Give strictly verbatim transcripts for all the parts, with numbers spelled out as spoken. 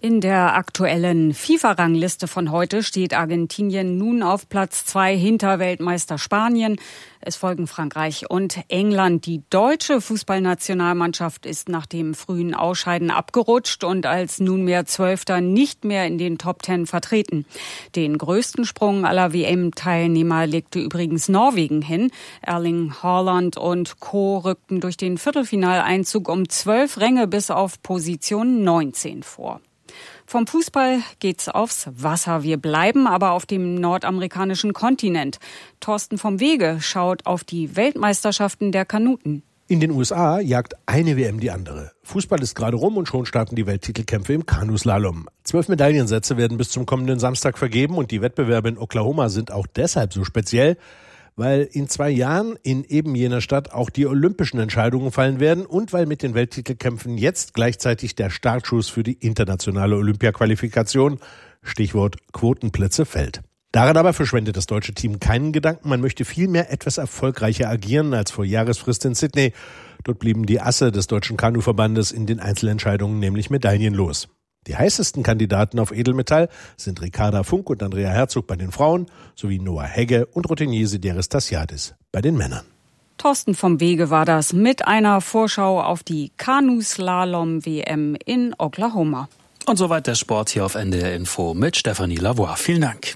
In der aktuellen FIFA-Rangliste von heute steht Argentinien nun auf Platz zwei hinter Weltmeister Spanien. Es folgen Frankreich und England. Die deutsche Fußballnationalmannschaft ist nach dem frühen Ausscheiden abgerutscht und als nunmehr Zwölfter nicht mehr in den Top Ten vertreten. Den größten Sprung aller W M-Teilnehmer legte übrigens Norwegen hin. Erling Haaland und Co. rückten durch den Viertelfinaleinzug um zwölf Ränge bis auf Position neunzehn vor. Vom Fußball geht's aufs Wasser. Wir bleiben aber auf dem nordamerikanischen Kontinent. Thorsten vom Wege schaut auf die Weltmeisterschaften der Kanuten. In den U S A jagt eine W M die andere. Fußball ist gerade rum und schon starten die Welttitelkämpfe im Kanuslalom. Zwölf Medaillensätze werden bis zum kommenden Samstag vergeben und die Wettbewerbe in Oklahoma sind auch deshalb so speziell, weil in zwei Jahren in eben jener Stadt auch die olympischen Entscheidungen fallen werden und weil mit den Welttitelkämpfen jetzt gleichzeitig der Startschuss für die internationale Olympiaqualifikation, Stichwort Quotenplätze, fällt. Daran aber verschwendet das deutsche Team keinen Gedanken. Man möchte vielmehr etwas erfolgreicher agieren als vor Jahresfrist in Sydney. Dort blieben die Asse des Deutschen Kanuverbandes in den Einzelentscheidungen nämlich medaillenlos. Die heißesten Kandidaten auf Edelmetall sind Ricarda Funk und Andrea Herzog bei den Frauen sowie Noah Hegge und Rotinier Sideris Tassiadis bei den Männern. Thorsten vom Wege war das mit einer Vorschau auf die Kanuslalom-W M in Oklahoma. Und soweit der Sport hier auf N D R Info mit Stefanie Lavoie. Vielen Dank.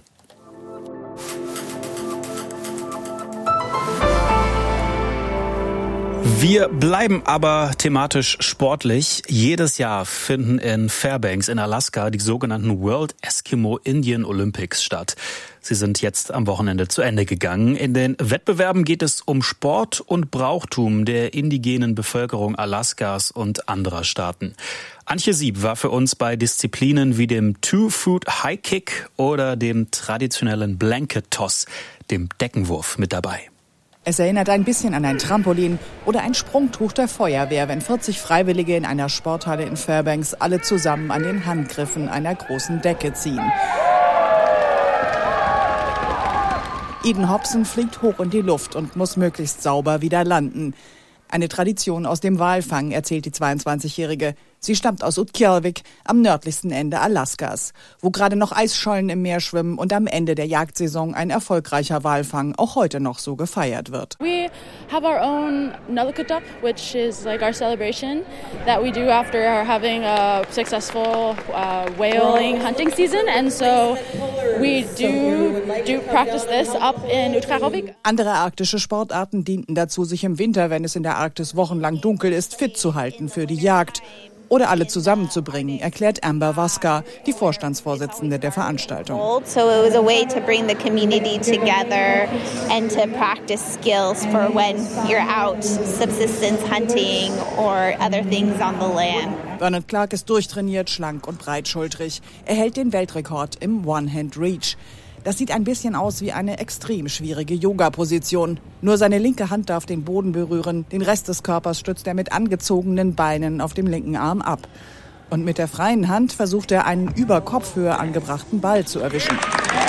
Wir bleiben aber thematisch sportlich. Jedes Jahr finden in Fairbanks in Alaska die sogenannten World Eskimo Indian Olympics statt. Sie sind jetzt am Wochenende zu Ende gegangen. In den Wettbewerben geht es um Sport und Brauchtum der indigenen Bevölkerung Alaskas und anderer Staaten. Antje Sieb war für uns bei Disziplinen wie dem Two-Foot High Kick oder dem traditionellen Blanket Toss, dem Deckenwurf, mit dabei. Es erinnert ein bisschen an ein Trampolin oder ein Sprungtuch der Feuerwehr, wenn vierzig Freiwillige in einer Sporthalle in Fairbanks alle zusammen an den Handgriffen einer großen Decke ziehen. Eden Hobson fliegt hoch in die Luft und muss möglichst sauber wieder landen. Eine Tradition aus dem Walfang, erzählt die zweiundzwanzigjährige. Sie stammt aus Utqiagvik, am nördlichsten Ende Alaskas, wo gerade noch Eisschollen im Meer schwimmen und am Ende der Jagdsaison ein erfolgreicher Walfang auch heute noch so gefeiert wird. We have our own Nalukutap, which is like our celebration that we do after having a successful uh, whaling hunting season, and so we do do practice this up in Utqiagvik. Andere arktische Sportarten dienten dazu, sich im Winter, wenn es in der Arktis wochenlang dunkel ist, fit zu halten für die Jagd. Oder alle zusammenzubringen, erklärt Amber Vaska, die Vorstandsvorsitzende der Veranstaltung. So it was a way to bring the community together and to practice skills for when you're out subsistence hunting or other things on the land. Bernard Clark ist durchtrainiert, schlank und breitschultrig. Er hält den Weltrekord im One-Hand-Reach. Das sieht ein bisschen aus wie eine extrem schwierige Yoga-Position. Nur seine linke Hand darf den Boden berühren, den Rest des Körpers stützt er mit angezogenen Beinen auf dem linken Arm ab. Und mit der freien Hand versucht er, einen über Kopfhöhe angebrachten Ball zu erwischen.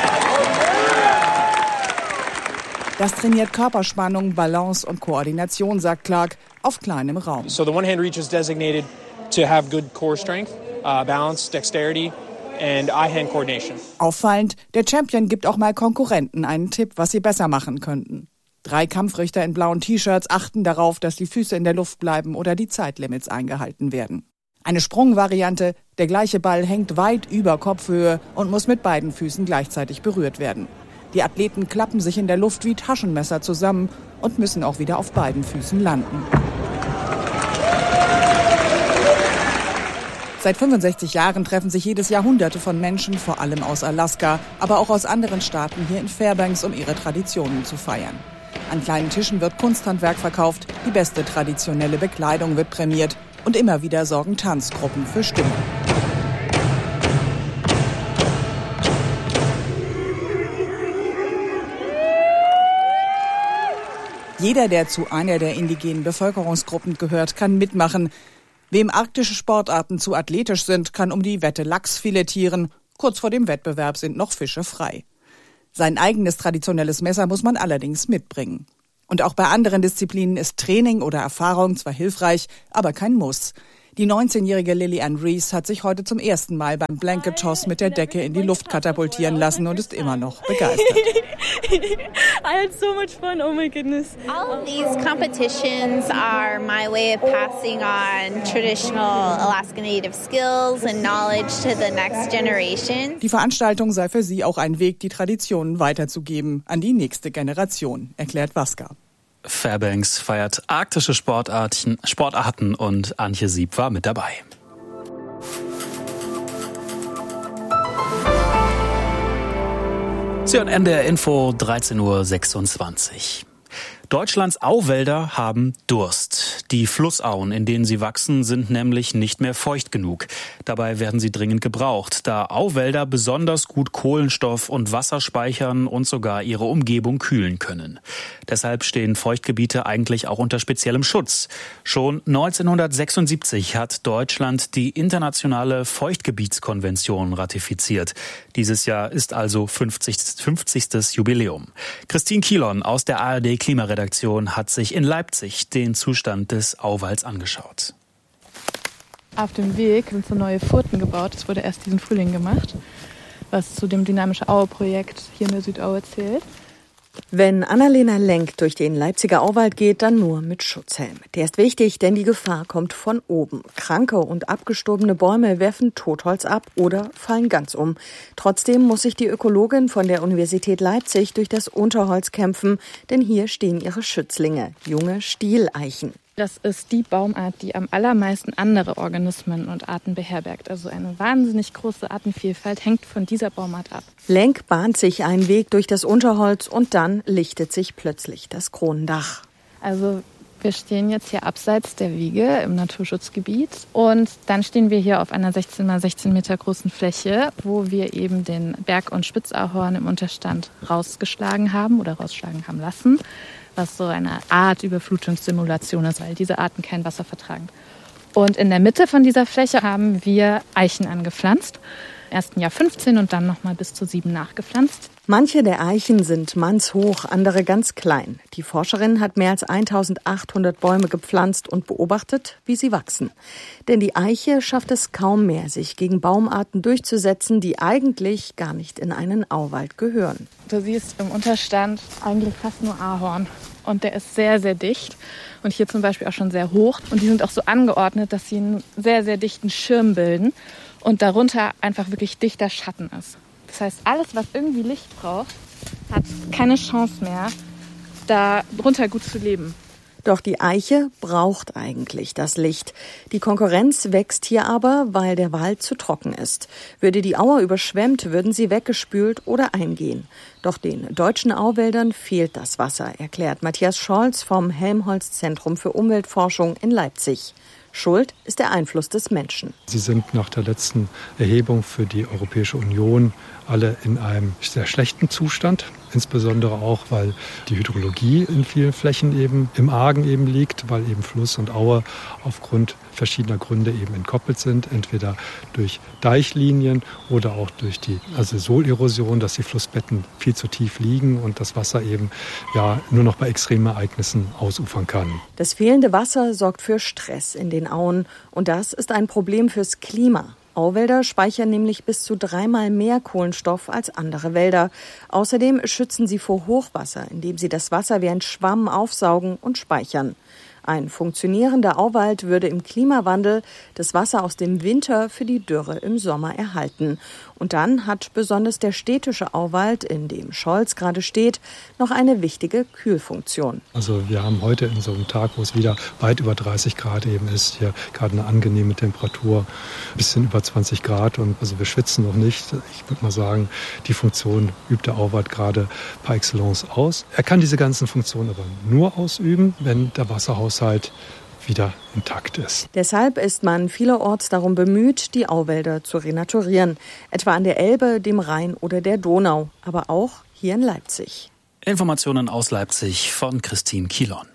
Das trainiert Körperspannung, Balance und Koordination, sagt Clark, auf kleinem Raum. So the one-hand reach is designated to have good core strength, uh, balance, dexterity and eye-hand coordination. Auffallend, der Champion gibt auch mal Konkurrenten einen Tipp, was sie besser machen könnten. Drei Kampfrichter in blauen T-Shirts achten darauf, dass die Füße in der Luft bleiben oder die Zeitlimits eingehalten werden. Eine Sprungvariante, der gleiche Ball hängt weit über Kopfhöhe und muss mit beiden Füßen gleichzeitig berührt werden. Die Athleten klappen sich in der Luft wie Taschenmesser zusammen und müssen auch wieder auf beiden Füßen landen. Seit fünfundsechzig Jahren treffen sich jedes Jahr Hunderte von Menschen, vor allem aus Alaska, aber auch aus anderen Staaten hier in Fairbanks, um ihre Traditionen zu feiern. An kleinen Tischen wird Kunsthandwerk verkauft, die beste traditionelle Bekleidung wird prämiert und immer wieder sorgen Tanzgruppen für Stimmung. Jeder, der zu einer der indigenen Bevölkerungsgruppen gehört, kann mitmachen. Wem arktische Sportarten zu athletisch sind, kann um die Wette Lachs filetieren. Kurz vor dem Wettbewerb sind noch Fische frei. Sein eigenes traditionelles Messer muss man allerdings mitbringen. Und auch bei anderen Disziplinen ist Training oder Erfahrung zwar hilfreich, aber kein Muss. Die neunzehnjährige Lily-Ann Rees hat sich heute zum ersten Mal beim Blanket Toss mit der Decke in die Luft katapultieren lassen und ist immer noch begeistert. I had so much fun, oh my goodness. All of these competitions are my way of passing on traditional Alaska Native skills and knowledge to the next generation. Die Veranstaltung sei für sie auch ein Weg, die Traditionen weiterzugeben an die nächste Generation, erklärt Waska. Fairbanks feiert arktische Sportarten, Sportarten und Antje Sieb war mit dabei. Sie hören N D R Info dreizehn Uhr sechsundzwanzig. Deutschlands Auwälder haben Durst. Die Flussauen, in denen sie wachsen, sind nämlich nicht mehr feucht genug. Dabei werden sie dringend gebraucht, da Auwälder besonders gut Kohlenstoff und Wasser speichern und sogar ihre Umgebung kühlen können. Deshalb stehen Feuchtgebiete eigentlich auch unter speziellem Schutz. Schon neunzehnhundertsechsundsiebzig hat Deutschland die internationale Feuchtgebietskonvention ratifiziert. Dieses Jahr ist also fünfzigstes Jubiläum. Christine Kielon aus der A R D Klimaredaktion hat sich in Leipzig den Zustand des Auwalds angeschaut. Auf dem Weg sind so neue Furten gebaut. Das wurde erst diesen Frühling gemacht, was zu dem Dynamische Aue-Projekt hier in der Südaue zählt. Wenn Annalena Lenk durch den Leipziger Auwald geht, dann nur mit Schutzhelm. Der ist wichtig, denn die Gefahr kommt von oben. Kranke und abgestorbene Bäume werfen Totholz ab oder fallen ganz um. Trotzdem muss sich die Ökologin von der Universität Leipzig durch das Unterholz kämpfen, denn hier stehen ihre Schützlinge, junge Stieleichen. Das ist die Baumart, die am allermeisten andere Organismen und Arten beherbergt. Also eine wahnsinnig große Artenvielfalt hängt von dieser Baumart ab. Lenk bahnt sich einen Weg durch das Unterholz und dann lichtet sich plötzlich das Kronendach. Also wir stehen jetzt hier abseits der Wiege im Naturschutzgebiet und dann stehen wir hier auf einer sechzehn mal sechzehn Meter großen Fläche, wo wir eben den Berg- und Spitzahorn im Unterstand rausgeschlagen haben oder rausschlagen haben lassen, was so eine Art Überflutungssimulation ist, weil diese Arten kein Wasser vertragen. Und in der Mitte von dieser Fläche haben wir Eichen angepflanzt. Erst im Jahr fünfzehn und dann nochmal bis zu sieben nachgepflanzt. Manche der Eichen sind mannshoch, andere ganz klein. Die Forscherin hat mehr als eintausendachthundert Bäume gepflanzt und beobachtet, wie sie wachsen. Denn die Eiche schafft es kaum mehr, sich gegen Baumarten durchzusetzen, die eigentlich gar nicht in einen Auwald gehören. Du siehst im Unterstand eigentlich fast nur Ahorn. Und der ist sehr, sehr dicht. Und hier zum Beispiel auch schon sehr hoch. Und die sind auch so angeordnet, dass sie einen sehr, sehr dichten Schirm bilden. Und darunter einfach wirklich dichter Schatten ist. Das heißt, alles, was irgendwie Licht braucht, hat keine Chance mehr, darunter gut zu leben. Doch die Eiche braucht eigentlich das Licht. Die Konkurrenz wächst hier aber, weil der Wald zu trocken ist. Würde die Auer überschwemmt, würden sie weggespült oder eingehen. Doch den deutschen Auwäldern fehlt das Wasser, erklärt Matthias Scholz vom Helmholtz-Zentrum für Umweltforschung in Leipzig. Schuld ist der Einfluss des Menschen. Sie sind nach der letzten Erhebung für die Europäische Union alle in einem sehr schlechten Zustand. Insbesondere auch, weil die Hydrologie in vielen Flächen eben im Argen eben liegt, weil eben Fluss und Aue aufgrund verschiedener Gründe eben entkoppelt sind. Entweder durch Deichlinien oder auch durch die also Sohlerosion, dass die Flussbetten viel zu tief liegen und das Wasser eben ja nur noch bei extremen Ereignissen ausufern kann. Das fehlende Wasser sorgt für Stress in den Auen und das ist ein Problem fürs Klima. Auwälder speichern nämlich bis zu dreimal mehr Kohlenstoff als andere Wälder. Außerdem schützen sie vor Hochwasser, indem sie das Wasser wie ein Schwamm aufsaugen und speichern. Ein funktionierender Auwald würde im Klimawandel das Wasser aus dem Winter für die Dürre im Sommer erhalten. Und dann hat besonders der städtische Auwald, in dem Scholz gerade steht, noch eine wichtige Kühlfunktion. Also wir haben heute in so einem Tag, wo es wieder weit über dreißig Grad eben ist, hier gerade eine angenehme Temperatur, ein bisschen über zwanzig Grad und also wir schwitzen noch nicht. Ich würde mal sagen, die Funktion übt der Auwald gerade par excellence aus. Er kann diese ganzen Funktionen aber nur ausüben, wenn der Wasserhaushalt wieder intakt ist. Deshalb ist man vielerorts darum bemüht, die Auwälder zu renaturieren. Etwa an der Elbe, dem Rhein oder der Donau, aber auch hier in Leipzig. Informationen aus Leipzig von Christine Kielon.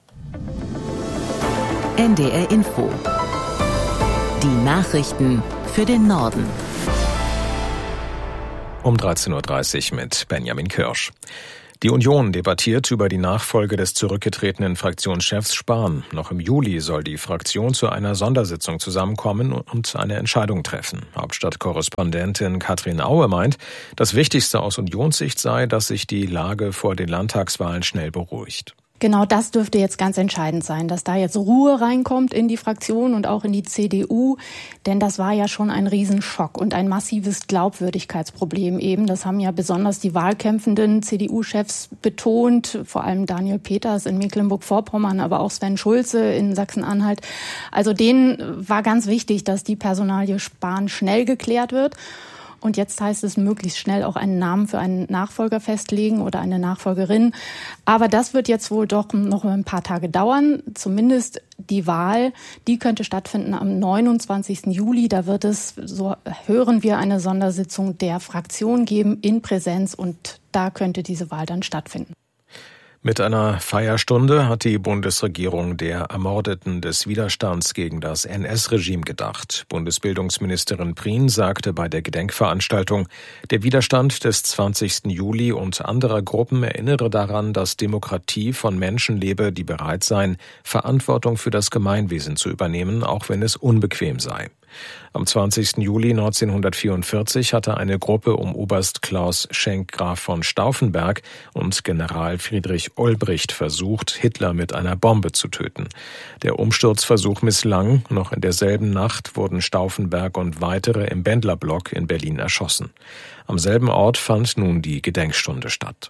N D R Info. Die Nachrichten für den Norden. Um dreizehn Uhr dreißig mit Benjamin Kirsch. Die Union debattiert über die Nachfolge des zurückgetretenen Fraktionschefs Spahn. Noch im Juli soll die Fraktion zu einer Sondersitzung zusammenkommen und eine Entscheidung treffen. Hauptstadtkorrespondentin Katrin Aue meint, das Wichtigste aus Unionssicht sei, dass sich die Lage vor den Landtagswahlen schnell beruhigt. Genau das dürfte jetzt ganz entscheidend sein, dass da jetzt Ruhe reinkommt in die Fraktion und auch in die C D U. Denn das war ja schon ein Riesenschock und ein massives Glaubwürdigkeitsproblem eben. Das haben ja besonders die wahlkämpfenden C D U-Chefs betont, vor allem Daniel Peters in Mecklenburg-Vorpommern, aber auch Sven Schulze in Sachsen-Anhalt. Also denen war ganz wichtig, dass die Personalie Spahn schnell geklärt wird. Und jetzt heißt es, möglichst schnell auch einen Namen für einen Nachfolger festlegen oder eine Nachfolgerin. Aber das wird jetzt wohl doch noch ein paar Tage dauern. Zumindest die Wahl, die könnte stattfinden am neunundzwanzigsten Juli. Da wird es, so hören wir, eine Sondersitzung der Fraktion geben in Präsenz. Und da könnte diese Wahl dann stattfinden. Mit einer Feierstunde hat die Bundesregierung der Ermordeten des Widerstands gegen das N S-Regime gedacht. Bundesbildungsministerin Prien sagte bei der Gedenkveranstaltung, der Widerstand des zwanzigsten Juli und anderer Gruppen erinnere daran, dass Demokratie von Menschen lebe, die bereit seien, Verantwortung für das Gemeinwesen zu übernehmen, auch wenn es unbequem sei. Am zwanzigsten Juli neunzehnhundertvierundvierzig hatte eine Gruppe um Oberst Klaus Schenk Graf von Stauffenberg und General Friedrich Olbricht versucht, Hitler mit einer Bombe zu töten. Der Umsturzversuch misslang. Noch in derselben Nacht wurden Stauffenberg und weitere im Bendlerblock in Berlin erschossen. Am selben Ort fand nun die Gedenkstunde statt.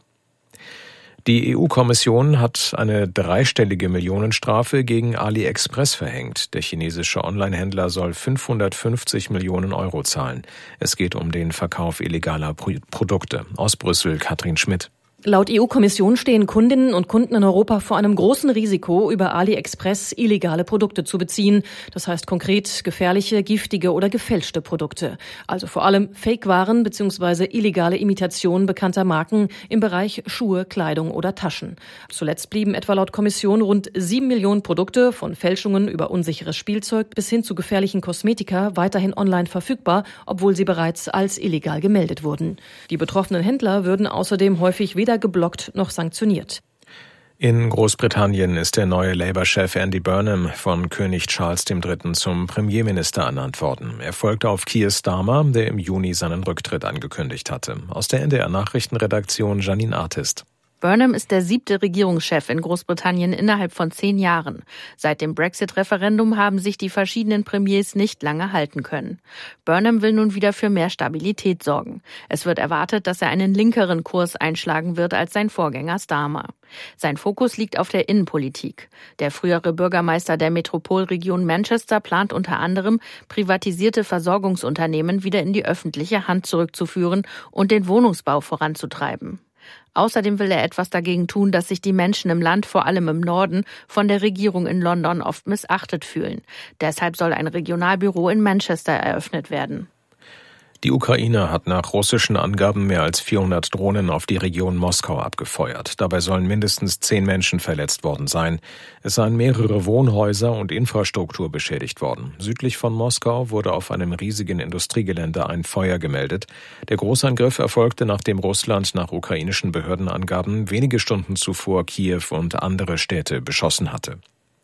Die E U-Kommission hat eine dreistellige Millionenstrafe gegen AliExpress verhängt. Der chinesische Onlinehändler soll fünfhundertfünfzig Millionen Euro zahlen. Es geht um den Verkauf illegaler Produkte. Aus Brüssel, Katrin Schmidt. Laut E U-Kommission stehen Kundinnen und Kunden in Europa vor einem großen Risiko, über AliExpress illegale Produkte zu beziehen. Das heißt konkret gefährliche, giftige oder gefälschte Produkte. Also vor allem Fake-Waren bzw. illegale Imitationen bekannter Marken im Bereich Schuhe, Kleidung oder Taschen. Zuletzt blieben etwa laut Kommission rund sieben Millionen Produkte, von Fälschungen über unsicheres Spielzeug bis hin zu gefährlichen Kosmetika, weiterhin online verfügbar, obwohl sie bereits als illegal gemeldet wurden. Die betroffenen Händler würden außerdem häufig weder geblockt noch sanktioniert. In Großbritannien ist der neue Labour-Chef Andy Burnham von König Charles der Dritte zum Premierminister ernannt worden. Er folgte auf Keir Starmer, der im Juni seinen Rücktritt angekündigt hatte. Aus der N D R-Nachrichtenredaktion Janine Artist. Burnham ist der siebte Regierungschef in Großbritannien innerhalb von zehn Jahren. Seit dem Brexit-Referendum haben sich die verschiedenen Premiers nicht lange halten können. Burnham will nun wieder für mehr Stabilität sorgen. Es wird erwartet, dass er einen linkeren Kurs einschlagen wird als sein Vorgänger Starmer. Sein Fokus liegt auf der Innenpolitik. Der frühere Bürgermeister der Metropolregion Manchester plant unter anderem, privatisierte Versorgungsunternehmen wieder in die öffentliche Hand zurückzuführen und den Wohnungsbau voranzutreiben. Außerdem will er etwas dagegen tun, dass sich die Menschen im Land, vor allem im Norden, von der Regierung in London oft missachtet fühlen. Deshalb soll ein Regionalbüro in Manchester eröffnet werden. Die Ukraine hat nach russischen Angaben mehr als vierhundert Drohnen auf die Region Moskau abgefeuert. Dabei sollen mindestens zehn Menschen verletzt worden sein. Es seien mehrere Wohnhäuser und Infrastruktur beschädigt worden. Südlich von Moskau wurde auf einem riesigen Industriegelände ein Feuer gemeldet. Der Großangriff erfolgte, nachdem Russland nach ukrainischen Behördenangaben wenige Stunden zuvor Kiew und andere Städte beschossen hatte.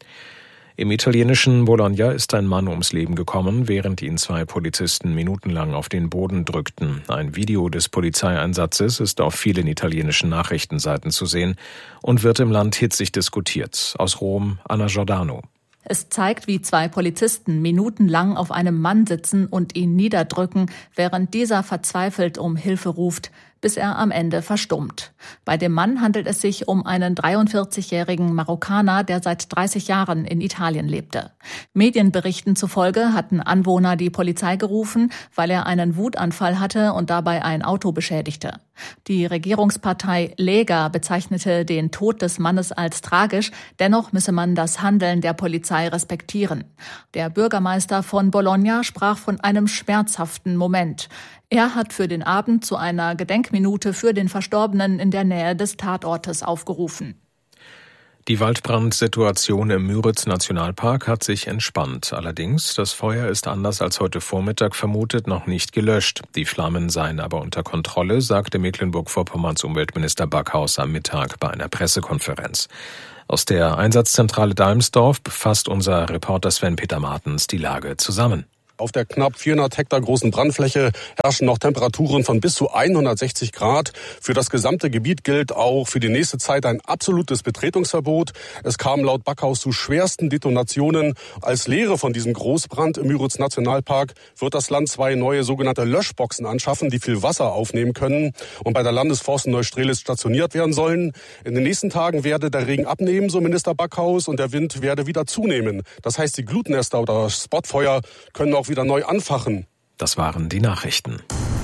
Im italienischen Bologna ist ein Mann ums Leben gekommen, während ihn zwei Polizisten minutenlang auf den Boden drückten. Ein Video des Polizeieinsatzes ist auf vielen italienischen Nachrichtenseiten zu sehen und wird im Land hitzig diskutiert. Aus Rom, Anna Giordano. Es zeigt, wie zwei Polizisten minutenlang auf einem Mann sitzen und ihn niederdrücken, während dieser verzweifelt um Hilfe ruft, bis er am Ende verstummt. Bei dem Mann handelt es sich um einen dreiundvierzigjährigen Marokkaner, der seit dreißig Jahren in Italien lebte. Medienberichten zufolge hatten Anwohner die Polizei gerufen, weil er einen Wutanfall hatte und dabei ein Auto beschädigte. Die Regierungspartei Lega bezeichnete den Tod des Mannes als tragisch, dennoch müsse man das Handeln der Polizei respektieren. Der Bürgermeister von Bologna sprach von einem schmerzhaften Moment. Er hat für den Abend zu einer Gedenkminute für den Verstorbenen in der Nähe des Tatortes aufgerufen. Die Waldbrandsituation im Müritz-Nationalpark hat sich entspannt. Allerdings, das Feuer ist anders als heute Vormittag vermutet noch nicht gelöscht. Die Flammen seien aber unter Kontrolle, sagte Mecklenburg-Vorpommerns Umweltminister Backhaus am Mittag bei einer Pressekonferenz. Aus der Einsatzzentrale Dalmsdorf fasst unser Reporter Sven-Peter Martens die Lage zusammen. Auf der knapp vierhundert Hektar großen Brandfläche herrschen noch Temperaturen von bis zu hundertsechzig Grad. Für das gesamte Gebiet gilt auch für die nächste Zeit ein absolutes Betretungsverbot. Es kam laut Backhaus zu schwersten Detonationen. Als Lehre von diesem Großbrand im Müritz-Nationalpark wird das Land zwei neue sogenannte Löschboxen anschaffen, die viel Wasser aufnehmen können und bei der Landesforst in Neustrelitz stationiert werden sollen. In den nächsten Tagen werde der Regen abnehmen, so Minister Backhaus, und der Wind werde wieder zunehmen. Das heißt, die Glutnester oder Spotfeuer können auch wieder neu anfachen. Das waren die Nachrichten.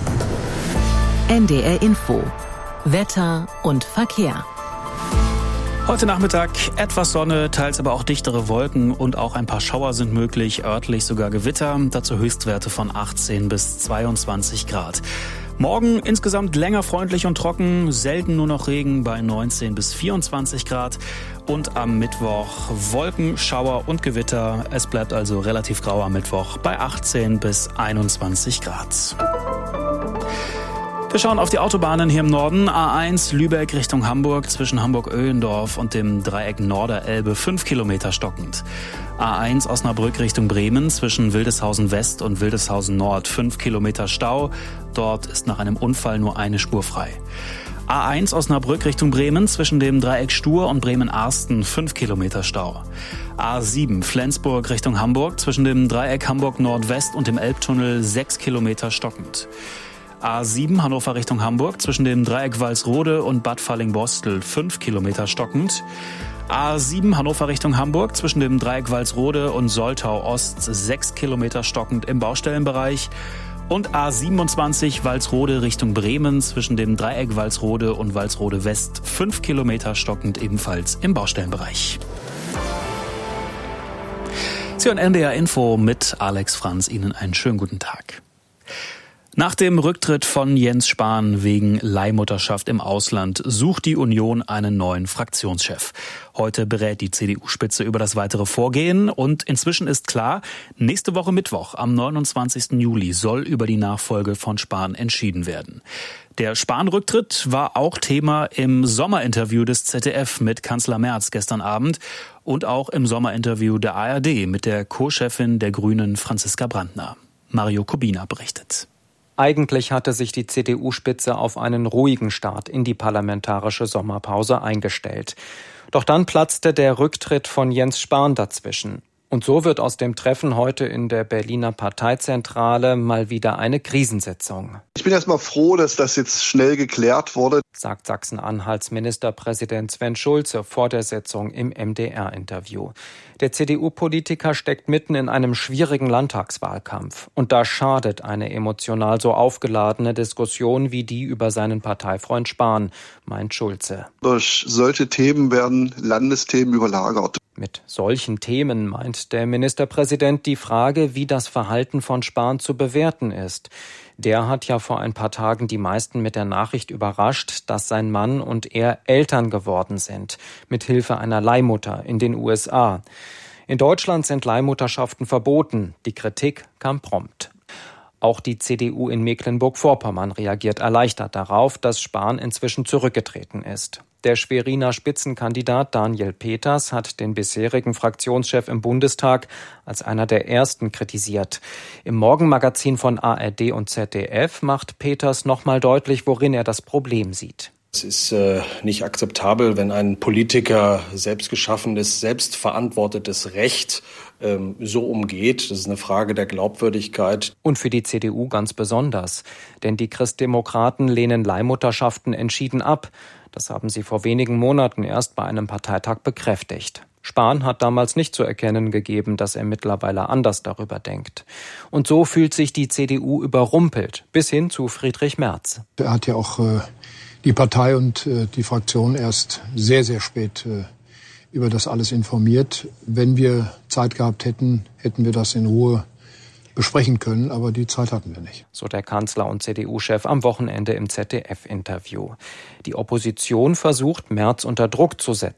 N D R Info. Wetter und Verkehr. Heute Nachmittag etwas Sonne, teils aber auch dichtere Wolken und auch ein paar Schauer sind möglich, örtlich sogar Gewitter. Dazu Höchstwerte von achtzehn bis zweiundzwanzig Grad. Morgen insgesamt länger freundlich und trocken, selten nur noch Regen bei neunzehn bis vierundzwanzig Grad. Und am Mittwoch Wolken, Schauer und Gewitter. Es bleibt also relativ grau am Mittwoch bei achtzehn bis einundzwanzig Grad. Wir schauen auf die Autobahnen hier im Norden. A eins Lübeck Richtung Hamburg zwischen Hamburg-Öhlendorf und dem Dreieck Norderelbe fünf Kilometer stockend. A eins Osnabrück Richtung Bremen zwischen Wildeshausen West und Wildeshausen Nord fünf Kilometer Stau. Dort ist nach einem Unfall nur eine Spur frei. A eins Osnabrück Richtung Bremen zwischen dem Dreieck Stur und Bremen-Arsten fünf Kilometer Stau. A sieben Flensburg Richtung Hamburg zwischen dem Dreieck Hamburg Nordwest und dem Elbtunnel sechs Kilometer stockend. A sieben Hannover Richtung Hamburg zwischen dem Dreieck Walsrode und Bad Fallingbostel fünf Kilometer stockend. A sieben Hannover Richtung Hamburg zwischen dem Dreieck Walsrode und Soltau Ost sechs Kilometer stockend im Baustellenbereich. Und A siebenundzwanzig Walsrode Richtung Bremen zwischen dem Dreieck Walsrode und Walsrode West fünf Kilometer stockend ebenfalls im Baustellenbereich. Sie hören N D R Info mit Alex Franz. Ihnen einen schönen guten Tag. Nach dem Rücktritt von Jens Spahn wegen Leihmutterschaft im Ausland sucht die Union einen neuen Fraktionschef. Heute berät die C D U-Spitze über das weitere Vorgehen und inzwischen ist klar, nächste Woche Mittwoch am neunundzwanzigsten Juli soll über die Nachfolge von Spahn entschieden werden. Der Spahn-Rücktritt war auch Thema im Sommerinterview des Z D F mit Kanzler Merz gestern Abend und auch im Sommerinterview der A R D mit der Co-Chefin der Grünen Franziska Brandner. Mario Kubina berichtet. Eigentlich hatte sich die C D U-Spitze auf einen ruhigen Start in die parlamentarische Sommerpause eingestellt. Doch dann platzte der Rücktritt von Jens Spahn dazwischen. Und so wird aus dem Treffen heute in der Berliner Parteizentrale mal wieder eine Krisensitzung. Ich bin erst mal froh, dass das jetzt schnell geklärt wurde, sagt Sachsen-Anhalts Ministerpräsident Sven Schulze vor der Sitzung im M D R-Interview. Der C D U-Politiker steckt mitten in einem schwierigen Landtagswahlkampf. Und da schadet eine emotional so aufgeladene Diskussion wie die über seinen Parteifreund Spahn, meint Schulze. Durch solche Themen werden Landesthemen überlagert. Mit solchen Themen meint der Ministerpräsident die Frage, wie das Verhalten von Spahn zu bewerten ist. Der hat ja vor ein paar Tagen die meisten mit der Nachricht überrascht, dass sein Mann und er Eltern geworden sind, mit Hilfe einer Leihmutter in den U S A. In Deutschland sind Leihmutterschaften verboten. Die Kritik kam prompt. Auch die C D U in Mecklenburg-Vorpommern reagiert erleichtert darauf, dass Spahn inzwischen zurückgetreten ist. Der Schweriner Spitzenkandidat Daniel Peters hat den bisherigen Fraktionschef im Bundestag als einer der ersten kritisiert. Im Morgenmagazin von A R D und Z D F macht Peters nochmal deutlich, worin er das Problem sieht. Es ist äh, nicht akzeptabel, wenn ein Politiker selbstgeschaffenes, selbstverantwortetes Recht ähm, so umgeht. Das ist eine Frage der Glaubwürdigkeit. Und für die C D U ganz besonders. Denn die Christdemokraten lehnen Leihmutterschaften entschieden ab. Das haben sie vor wenigen Monaten erst bei einem Parteitag bekräftigt. Spahn hat damals nicht zu erkennen gegeben, dass er mittlerweile anders darüber denkt. Und so fühlt sich die C D U überrumpelt, bis hin zu Friedrich Merz. Er hat ja auch äh, die Partei und äh, die Fraktion erst sehr, sehr spät äh, über das alles informiert. Wenn wir Zeit gehabt hätten, hätten wir das in Ruhe besprechen können, aber die Zeit hatten wir nicht. So der Kanzler und C D U-Chef am Wochenende im Z D F-Interview. Die Opposition versucht, Merz unter Druck zu setzen.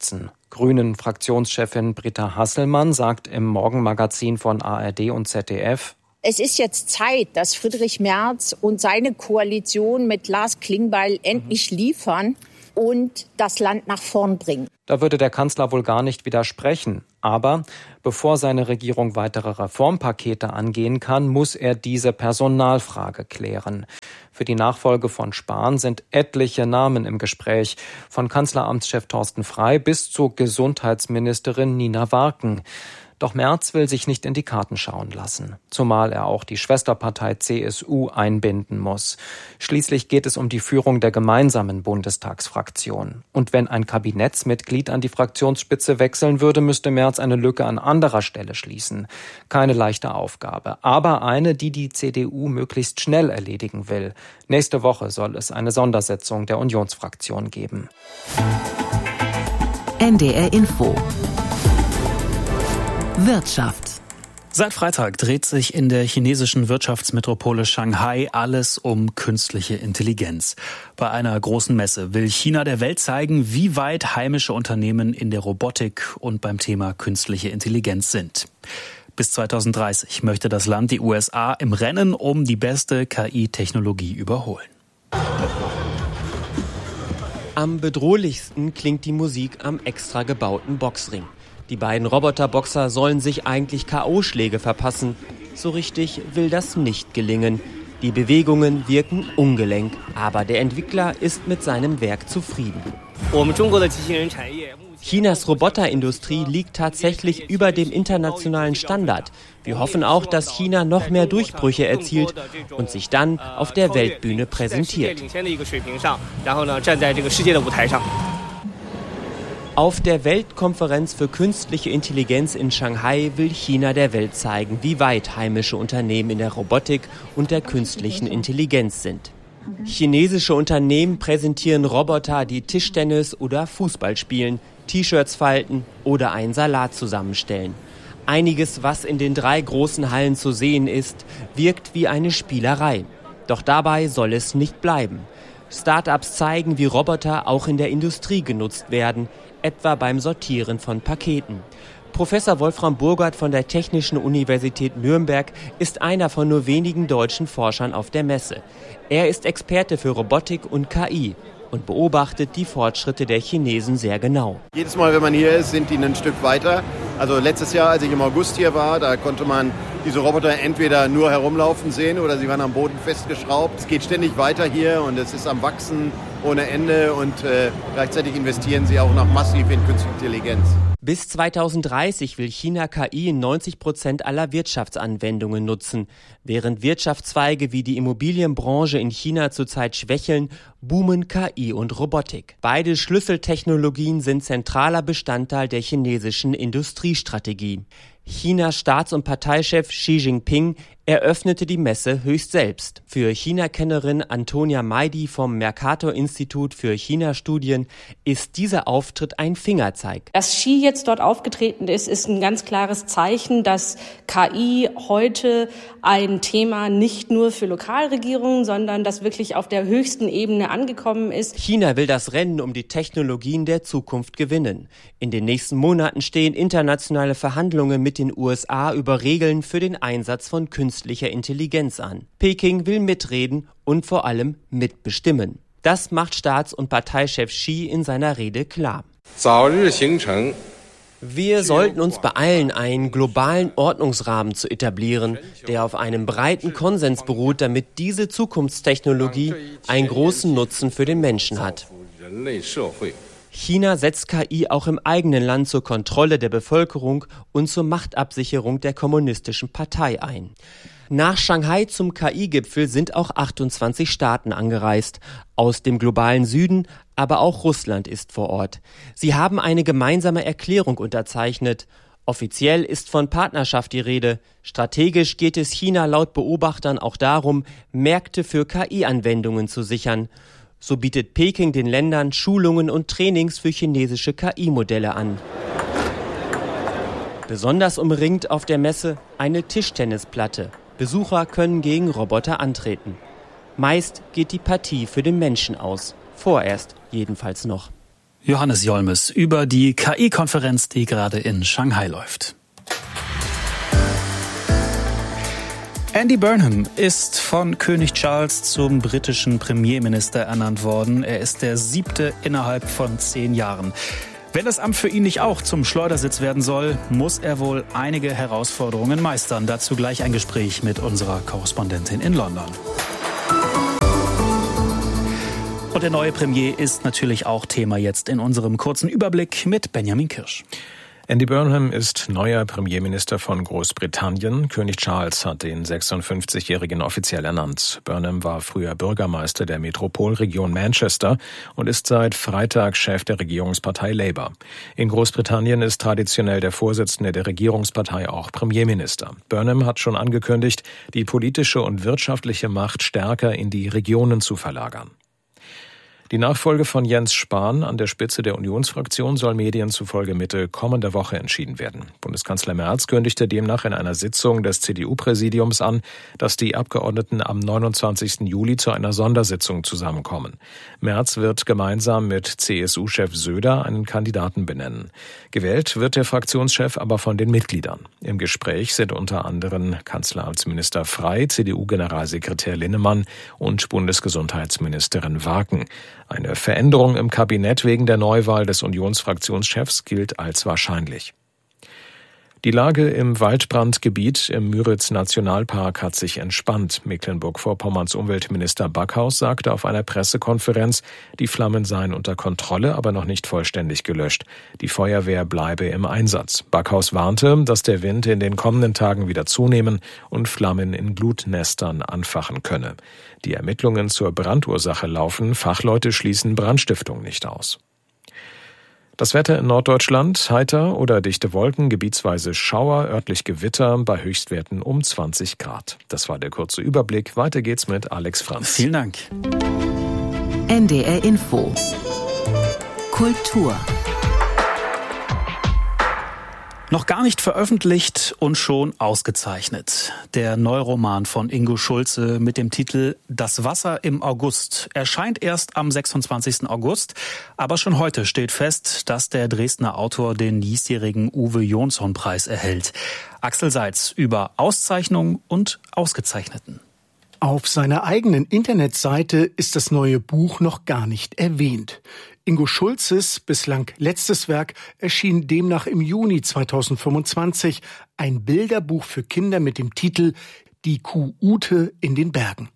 Grünen-Fraktionschefin Britta Hasselmann sagt im Morgenmagazin von A R D und Z D F: Es ist jetzt Zeit, dass Friedrich Merz und seine Koalition mit Lars Klingbeil endlich liefern und das Land nach vorn bringen. Da würde der Kanzler wohl gar nicht widersprechen. Aber bevor seine Regierung weitere Reformpakete angehen kann, muss er diese Personalfrage klären. Für die Nachfolge von Spahn sind etliche Namen im Gespräch, von Kanzleramtschef Thorsten Frey bis zur Gesundheitsministerin Nina Warken. Doch Merz will sich nicht in die Karten schauen lassen, zumal er auch die Schwesterpartei C S U einbinden muss. Schließlich geht es um die Führung der gemeinsamen Bundestagsfraktion. Und wenn ein Kabinettsmitglied an die Fraktionsspitze wechseln würde, müsste Merz eine Lücke an anderer Stelle schließen. Keine leichte Aufgabe, aber eine, die die C D U möglichst schnell erledigen will. Nächste Woche soll es eine Sondersitzung der Unionsfraktion geben. N D R Info Wirtschaft. Seit Freitag dreht sich in der chinesischen Wirtschaftsmetropole Shanghai alles um künstliche Intelligenz. Bei einer großen Messe will China der Welt zeigen, wie weit heimische Unternehmen in der Robotik und beim Thema künstliche Intelligenz sind. Bis zweitausenddreißig möchte das Land die U S A im Rennen um die beste K I-Technologie überholen. Am bedrohlichsten klingt die Musik am extra gebauten Boxring. Die beiden Roboterboxer sollen sich eigentlich K O-Schläge verpassen. So richtig will das nicht gelingen. Die Bewegungen wirken ungelenk, aber der Entwickler ist mit seinem Werk zufrieden. Chinas Roboterindustrie liegt tatsächlich über dem internationalen Standard. Wir hoffen auch, dass China noch mehr Durchbrüche erzielt und sich dann auf der Weltbühne präsentiert. Auf der Weltkonferenz für künstliche Intelligenz in Shanghai will China der Welt zeigen, wie weit heimische Unternehmen in der Robotik und der künstlichen Intelligenz sind. Chinesische Unternehmen präsentieren Roboter, die Tischtennis oder Fußball spielen, T-Shirts falten oder einen Salat zusammenstellen. Einiges, was in den drei großen Hallen zu sehen ist, wirkt wie eine Spielerei. Doch dabei soll es nicht bleiben. Start-ups zeigen, wie Roboter auch in der Industrie genutzt werden, etwa beim Sortieren von Paketen. Professor Wolfram Burgert von der Technischen Universität Nürnberg ist einer von nur wenigen deutschen Forschern auf der Messe. Er ist Experte für Robotik und K I und beobachtet die Fortschritte der Chinesen sehr genau. Jedes Mal, wenn man hier ist, sind die ein Stück weiter. Also letztes Jahr, als ich im August hier war, da konnte man diese Roboter entweder nur herumlaufen sehen oder sie waren am Boden festgeschraubt. Es geht ständig weiter hier und es ist am Wachsen ohne Ende und äh, gleichzeitig investieren sie auch noch massiv in künstliche Intelligenz. Bis zweitausenddreißig will China K I in neunzig Prozent aller Wirtschaftsanwendungen nutzen. Während Wirtschaftszweige wie die Immobilienbranche in China zurzeit schwächeln, boomen K I und Robotik. Beide Schlüsseltechnologien sind zentraler Bestandteil der chinesischen Industriestrategie. Chinas Staats- und Parteichef Xi Jinping eröffnete die Messe höchst selbst. Für China-Kennerin Antonia Meidi vom Mercator-Institut für China-Studien ist dieser Auftritt ein Fingerzeig. Dass Xi jetzt dort aufgetreten ist, ist ein ganz klares Zeichen, dass K I heute ein Thema nicht nur für Lokalregierungen, sondern das wirklich auf der höchsten Ebene angekommen ist. China will das Rennen um die Technologien der Zukunft gewinnen. In den nächsten Monaten stehen internationale Verhandlungen mit den U S A über Regeln für den Einsatz von künstlicher Intelligenz an. Peking will mitreden und vor allem mitbestimmen. Das macht Staats- und Parteichef Xi in seiner Rede klar. Wir sollten uns beeilen, einen globalen Ordnungsrahmen zu etablieren, der auf einem breiten Konsens beruht, damit diese Zukunftstechnologie einen großen Nutzen für den Menschen hat. China setzt K I auch im eigenen Land zur Kontrolle der Bevölkerung und zur Machtabsicherung der kommunistischen Partei ein. Nach Shanghai zum K I-Gipfel sind auch achtundzwanzig Staaten angereist. Aus dem globalen Süden, aber auch Russland ist vor Ort. Sie haben eine gemeinsame Erklärung unterzeichnet. Offiziell ist von Partnerschaft die Rede. Strategisch geht es China laut Beobachtern auch darum, Märkte für K I-Anwendungen zu sichern. So bietet Peking den Ländern Schulungen und Trainings für chinesische K I-Modelle an. Besonders umringt auf der Messe eine Tischtennisplatte. Besucher können gegen Roboter antreten. Meist geht die Partie für den Menschen aus. Vorerst jedenfalls noch. Johannes Jolmes über die K I-Konferenz, die gerade in Shanghai läuft. Andy Burnham ist von König Charles zum britischen Premierminister ernannt worden. Er ist der siebte innerhalb von zehn Jahren. Wenn das Amt für ihn nicht auch zum Schleudersitz werden soll, muss er wohl einige Herausforderungen meistern. Dazu gleich ein Gespräch mit unserer Korrespondentin in London. Und der neue Premier ist natürlich auch Thema jetzt in unserem kurzen Überblick mit Benjamin Kirsch. Andy Burnham ist neuer Premierminister von Großbritannien. König Charles hat den sechsundfünfzigjährigen offiziell ernannt. Burnham war früher Bürgermeister der Metropolregion Manchester und ist seit Freitag Chef der Regierungspartei Labour. In Großbritannien ist traditionell der Vorsitzende der Regierungspartei auch Premierminister. Burnham hat schon angekündigt, die politische und wirtschaftliche Macht stärker in die Regionen zu verlagern. Die Nachfolge von Jens Spahn an der Spitze der Unionsfraktion soll Medien zufolge Mitte kommender Woche entschieden werden. Bundeskanzler Merz kündigte demnach in einer Sitzung des C D U-Präsidiums an, dass die Abgeordneten am neunundzwanzigsten Juli zu einer Sondersitzung zusammenkommen. Merz wird gemeinsam mit C S U-Chef Söder einen Kandidaten benennen. Gewählt wird der Fraktionschef aber von den Mitgliedern. Im Gespräch sind unter anderem Kanzleramtsminister Frey, C D U-Generalsekretär Linnemann und Bundesgesundheitsministerin Waken. Eine Veränderung im Kabinett wegen der Neuwahl des Unionsfraktionschefs gilt als wahrscheinlich. Die Lage im Waldbrandgebiet im Müritz-Nationalpark hat sich entspannt. Mecklenburg-Vorpommerns Umweltminister Backhaus sagte auf einer Pressekonferenz, die Flammen seien unter Kontrolle, aber noch nicht vollständig gelöscht. Die Feuerwehr bleibe im Einsatz. Backhaus warnte, dass der Wind in den kommenden Tagen wieder zunehmen und Flammen in Glutnestern anfachen könne. Die Ermittlungen zur Brandursache laufen. Fachleute schließen Brandstiftung nicht aus. Das Wetter in Norddeutschland, heiter oder dichte Wolken, gebietsweise Schauer, örtlich Gewitter, bei Höchstwerten um zwanzig Grad. Das war der kurze Überblick. Weiter geht's mit Alex Franz. Vielen Dank. N D R Info. Kultur. Noch gar nicht veröffentlicht und schon ausgezeichnet. Der Neuroman von Ingo Schulze mit dem Titel Das Wasser im August erscheint erst am sechsundzwanzigsten August. Aber schon heute steht fest, dass der Dresdner Autor den diesjährigen Uwe-Jonsson-Preis erhält. Axel Seitz über Auszeichnung und Ausgezeichneten. Auf seiner eigenen Internetseite ist das neue Buch noch gar nicht erwähnt. Ingo Schulzes bislang letztes Werk erschien demnach im Juni zweitausendfünfundzwanzig, ein Bilderbuch für Kinder mit dem Titel Die Kuh Ute in den Bergen.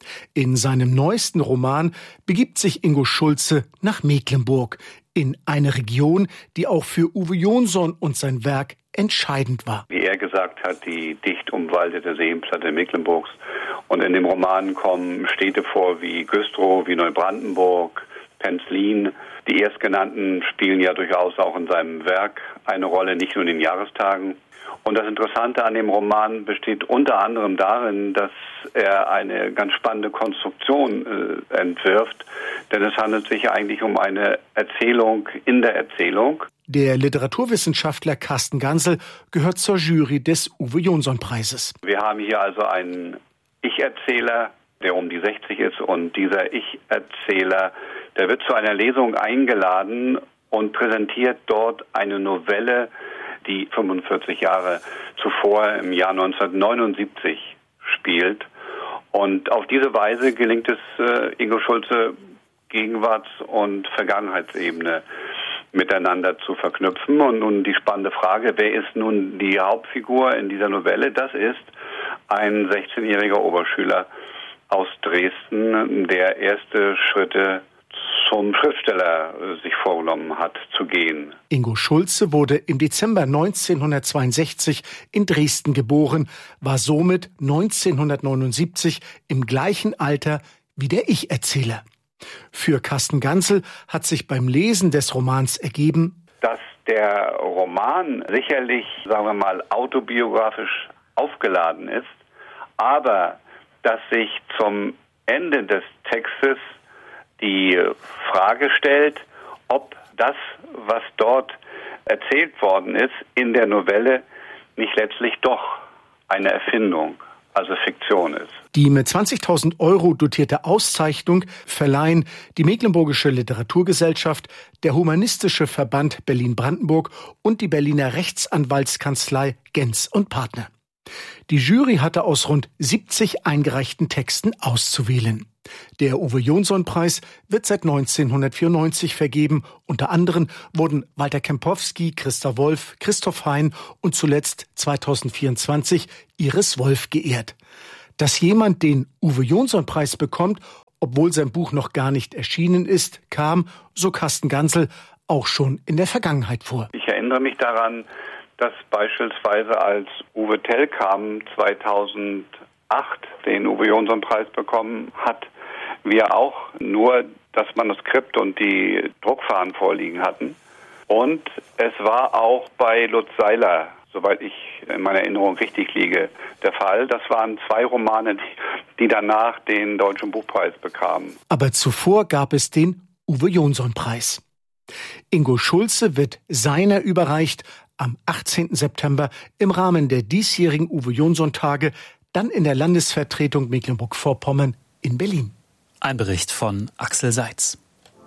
In seinem neuesten Roman begibt sich Ingo Schulze nach Mecklenburg, in eine Region, die auch für Uwe Jonsson und sein Werk entscheidend war. Wie er gesagt hat, die dicht umwaldete Seenplatte Mecklenburgs. Und in dem Roman kommen Städte vor wie Güstrow, wie Neubrandenburg, Penzlin. Die erstgenannten spielen ja durchaus auch in seinem Werk eine Rolle, nicht nur in den Jahrestagen. Und das Interessante an dem Roman besteht unter anderem darin, dass er eine ganz spannende Konstruktion äh, entwirft. Denn es handelt sich eigentlich um eine Erzählung in der Erzählung. Der Literaturwissenschaftler Carsten Gansel gehört zur Jury des Uwe-Jonsson-Preises. Wir haben hier also einen Ich-Erzähler, der um die sechzig ist. Und dieser Ich-Erzähler, der wird zu einer Lesung eingeladen und präsentiert dort eine Novelle, die fünfundvierzig Jahre zuvor im Jahr neunzehnhundertneunundsiebzig spielt. Und auf diese Weise gelingt es äh, Ingo Schulze, Gegenwarts- und Vergangenheitsebene miteinander zu verknüpfen. Und nun die spannende Frage, wer ist nun die Hauptfigur in dieser Novelle? Das ist ein sechzehnjähriger Oberschüler aus Dresden, der erste Schritte zum Schriftsteller sich vorgenommen hat zu gehen. Ingo Schulze wurde im Dezember neunzehnhundertzweiundsechzig in Dresden geboren, war somit neunzehnhundertneunundsiebzig im gleichen Alter wie der Ich-Erzähler. Für Carsten Gansel hat sich beim Lesen des Romans ergeben, dass der Roman sicherlich, sagen wir mal, autobiografisch aufgeladen ist, aber dass sich zum Ende des Textes die Frage stellt, ob das, was dort erzählt worden ist in der Novelle, nicht letztlich doch eine Erfindung, also Fiktion ist. Die mit zwanzigtausend Euro dotierte Auszeichnung verleihen die Mecklenburgische Literaturgesellschaft, der Humanistische Verband Berlin-Brandenburg und die Berliner Rechtsanwaltskanzlei Genz und Partner. Die Jury hatte aus rund siebzig eingereichten Texten auszuwählen. Der Uwe-Jonsson-Preis wird seit neunzehnhundertvierundneunzig vergeben. Unter anderem wurden Walter Kempowski, Christa Wolf, Christoph Hein und zuletzt zweitausendvierundzwanzig Iris Wolf geehrt. Dass jemand den Uwe-Jonsson-Preis bekommt, obwohl sein Buch noch gar nicht erschienen ist, kam, so Carsten Gansel, auch schon in der Vergangenheit vor. Ich erinnere mich daran, dass beispielsweise als Uwe Tellkamp zweitausendacht den Uwe-Jonsson-Preis bekommen hat, wir auch nur das Manuskript und die Druckfahnen vorliegen hatten. Und es war auch bei Lutz Seiler, soweit ich in meiner Erinnerung richtig liege, der Fall. Das waren zwei Romane, die danach den Deutschen Buchpreis bekamen. Aber zuvor gab es den Uwe-Jonsson-Preis. Ingo Schulze wird seiner überreicht am achtzehnten September im Rahmen der diesjährigen Uwe-Jonsson-Tage, dann in der Landesvertretung Mecklenburg-Vorpommern in Berlin. Ein Bericht von Axel Seitz.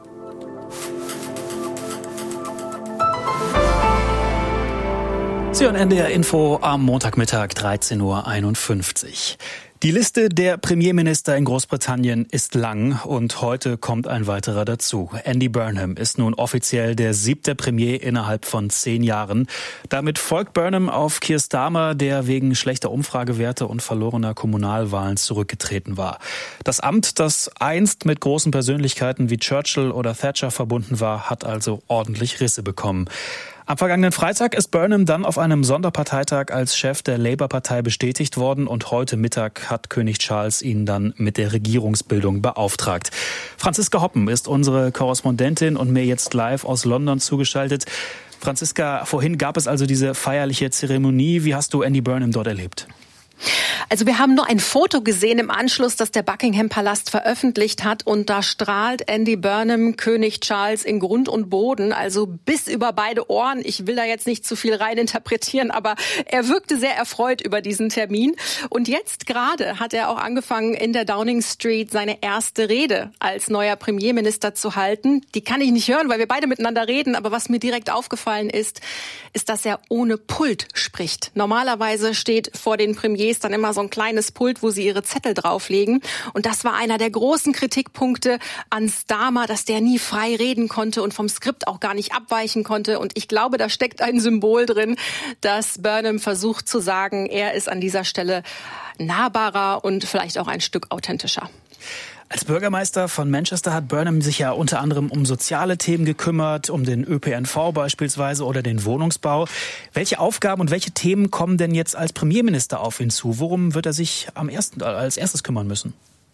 Sie hören N D R Info am Montagmittag dreizehn Uhr einundfünfzig. Die Liste der Premierminister in Großbritannien ist lang und heute kommt ein weiterer dazu. Andy Burnham ist nun offiziell der siebte Premier innerhalb von zehn Jahren. Damit folgt Burnham auf Keir Starmer, der wegen schlechter Umfragewerte und verlorener Kommunalwahlen zurückgetreten war. Das Amt, das einst mit großen Persönlichkeiten wie Churchill oder Thatcher verbunden war, hat also ordentlich Risse bekommen. Am vergangenen Freitag ist Burnham dann auf einem Sonderparteitag als Chef der Labour-Partei bestätigt worden und heute Mittag hat König Charles ihn dann mit der Regierungsbildung beauftragt. Franziska Hoppen ist unsere Korrespondentin und mir jetzt live aus London zugeschaltet. Franziska, vorhin gab es also diese feierliche Zeremonie. Wie hast du Andy Burnham dort erlebt? Also wir haben nur ein Foto gesehen im Anschluss, das der Buckingham-Palast veröffentlicht hat. Und da strahlt Andy Burnham König Charles in Grund und Boden, also bis über beide Ohren. Ich will da jetzt nicht zu viel reininterpretieren, aber er wirkte sehr erfreut über diesen Termin. Und jetzt gerade hat er auch angefangen, in der Downing Street seine erste Rede als neuer Premierminister zu halten. Die kann ich nicht hören, weil wir beide miteinander reden. Aber was mir direkt aufgefallen ist, ist, dass er ohne Pult spricht. Normalerweise steht vor den Premiers dann immer so ein kleines Pult, wo sie ihre Zettel drauflegen. Und das war einer der großen Kritikpunkte an Starmer, dass der nie frei reden konnte und vom Skript auch gar nicht abweichen konnte. Und ich glaube, da steckt ein Symbol drin, dass Burnham versucht zu sagen, er ist an dieser Stelle nahbarer und vielleicht auch ein Stück authentischer. Als Bürgermeister von Manchester hat Burnham sich ja unter anderem um soziale Themen gekümmert, um den Ö P N V beispielsweise oder den Wohnungsbau. Welche Aufgaben und welche Themen kommen denn jetzt als Premierminister auf ihn zu? Worum wird er sich am ersten, als erstes kümmern müssen?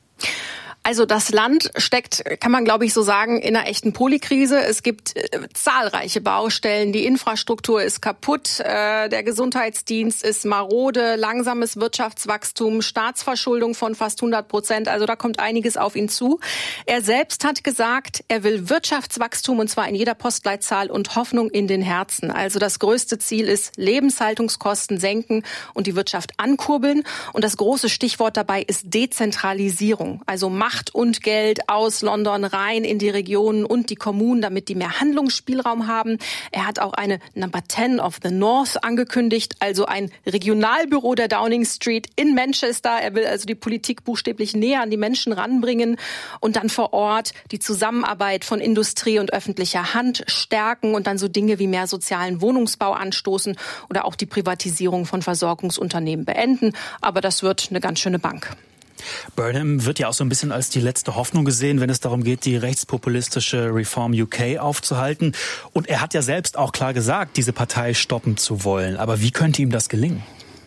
Also das Land steckt, kann man glaube ich so sagen, in einer echten Polykrise. Es gibt äh, zahlreiche Baustellen, die Infrastruktur ist kaputt, äh, der Gesundheitsdienst ist marode, langsames Wirtschaftswachstum, Staatsverschuldung von fast hundert Prozent. Also da kommt einiges auf ihn zu. Er selbst hat gesagt, er will Wirtschaftswachstum und zwar in jeder Postleitzahl und Hoffnung in den Herzen. Also das größte Ziel ist Lebenshaltungskosten senken und die Wirtschaft ankurbeln. Und das große Stichwort dabei ist Dezentralisierung, also Macht und Geld aus London rein in die Regionen und die Kommunen, damit die mehr Handlungsspielraum haben. Er hat auch eine Number zehn of the North angekündigt, also ein Regionalbüro der Downing Street in Manchester. Er will also die Politik buchstäblich näher an die Menschen ranbringen und dann vor Ort die Zusammenarbeit von Industrie und öffentlicher Hand stärken und dann so Dinge wie mehr sozialen Wohnungsbau anstoßen oder auch die Privatisierung von Versorgungsunternehmen beenden. Aber das wird eine ganz schöne Bank. Burnham wird ja auch so ein bisschen als die letzte Hoffnung gesehen, wenn es darum geht, die rechtspopulistische Reform U K aufzuhalten. Und er hat ja selbst auch klar gesagt, diese Partei stoppen zu wollen. Aber wie könnte ihm das gelingen?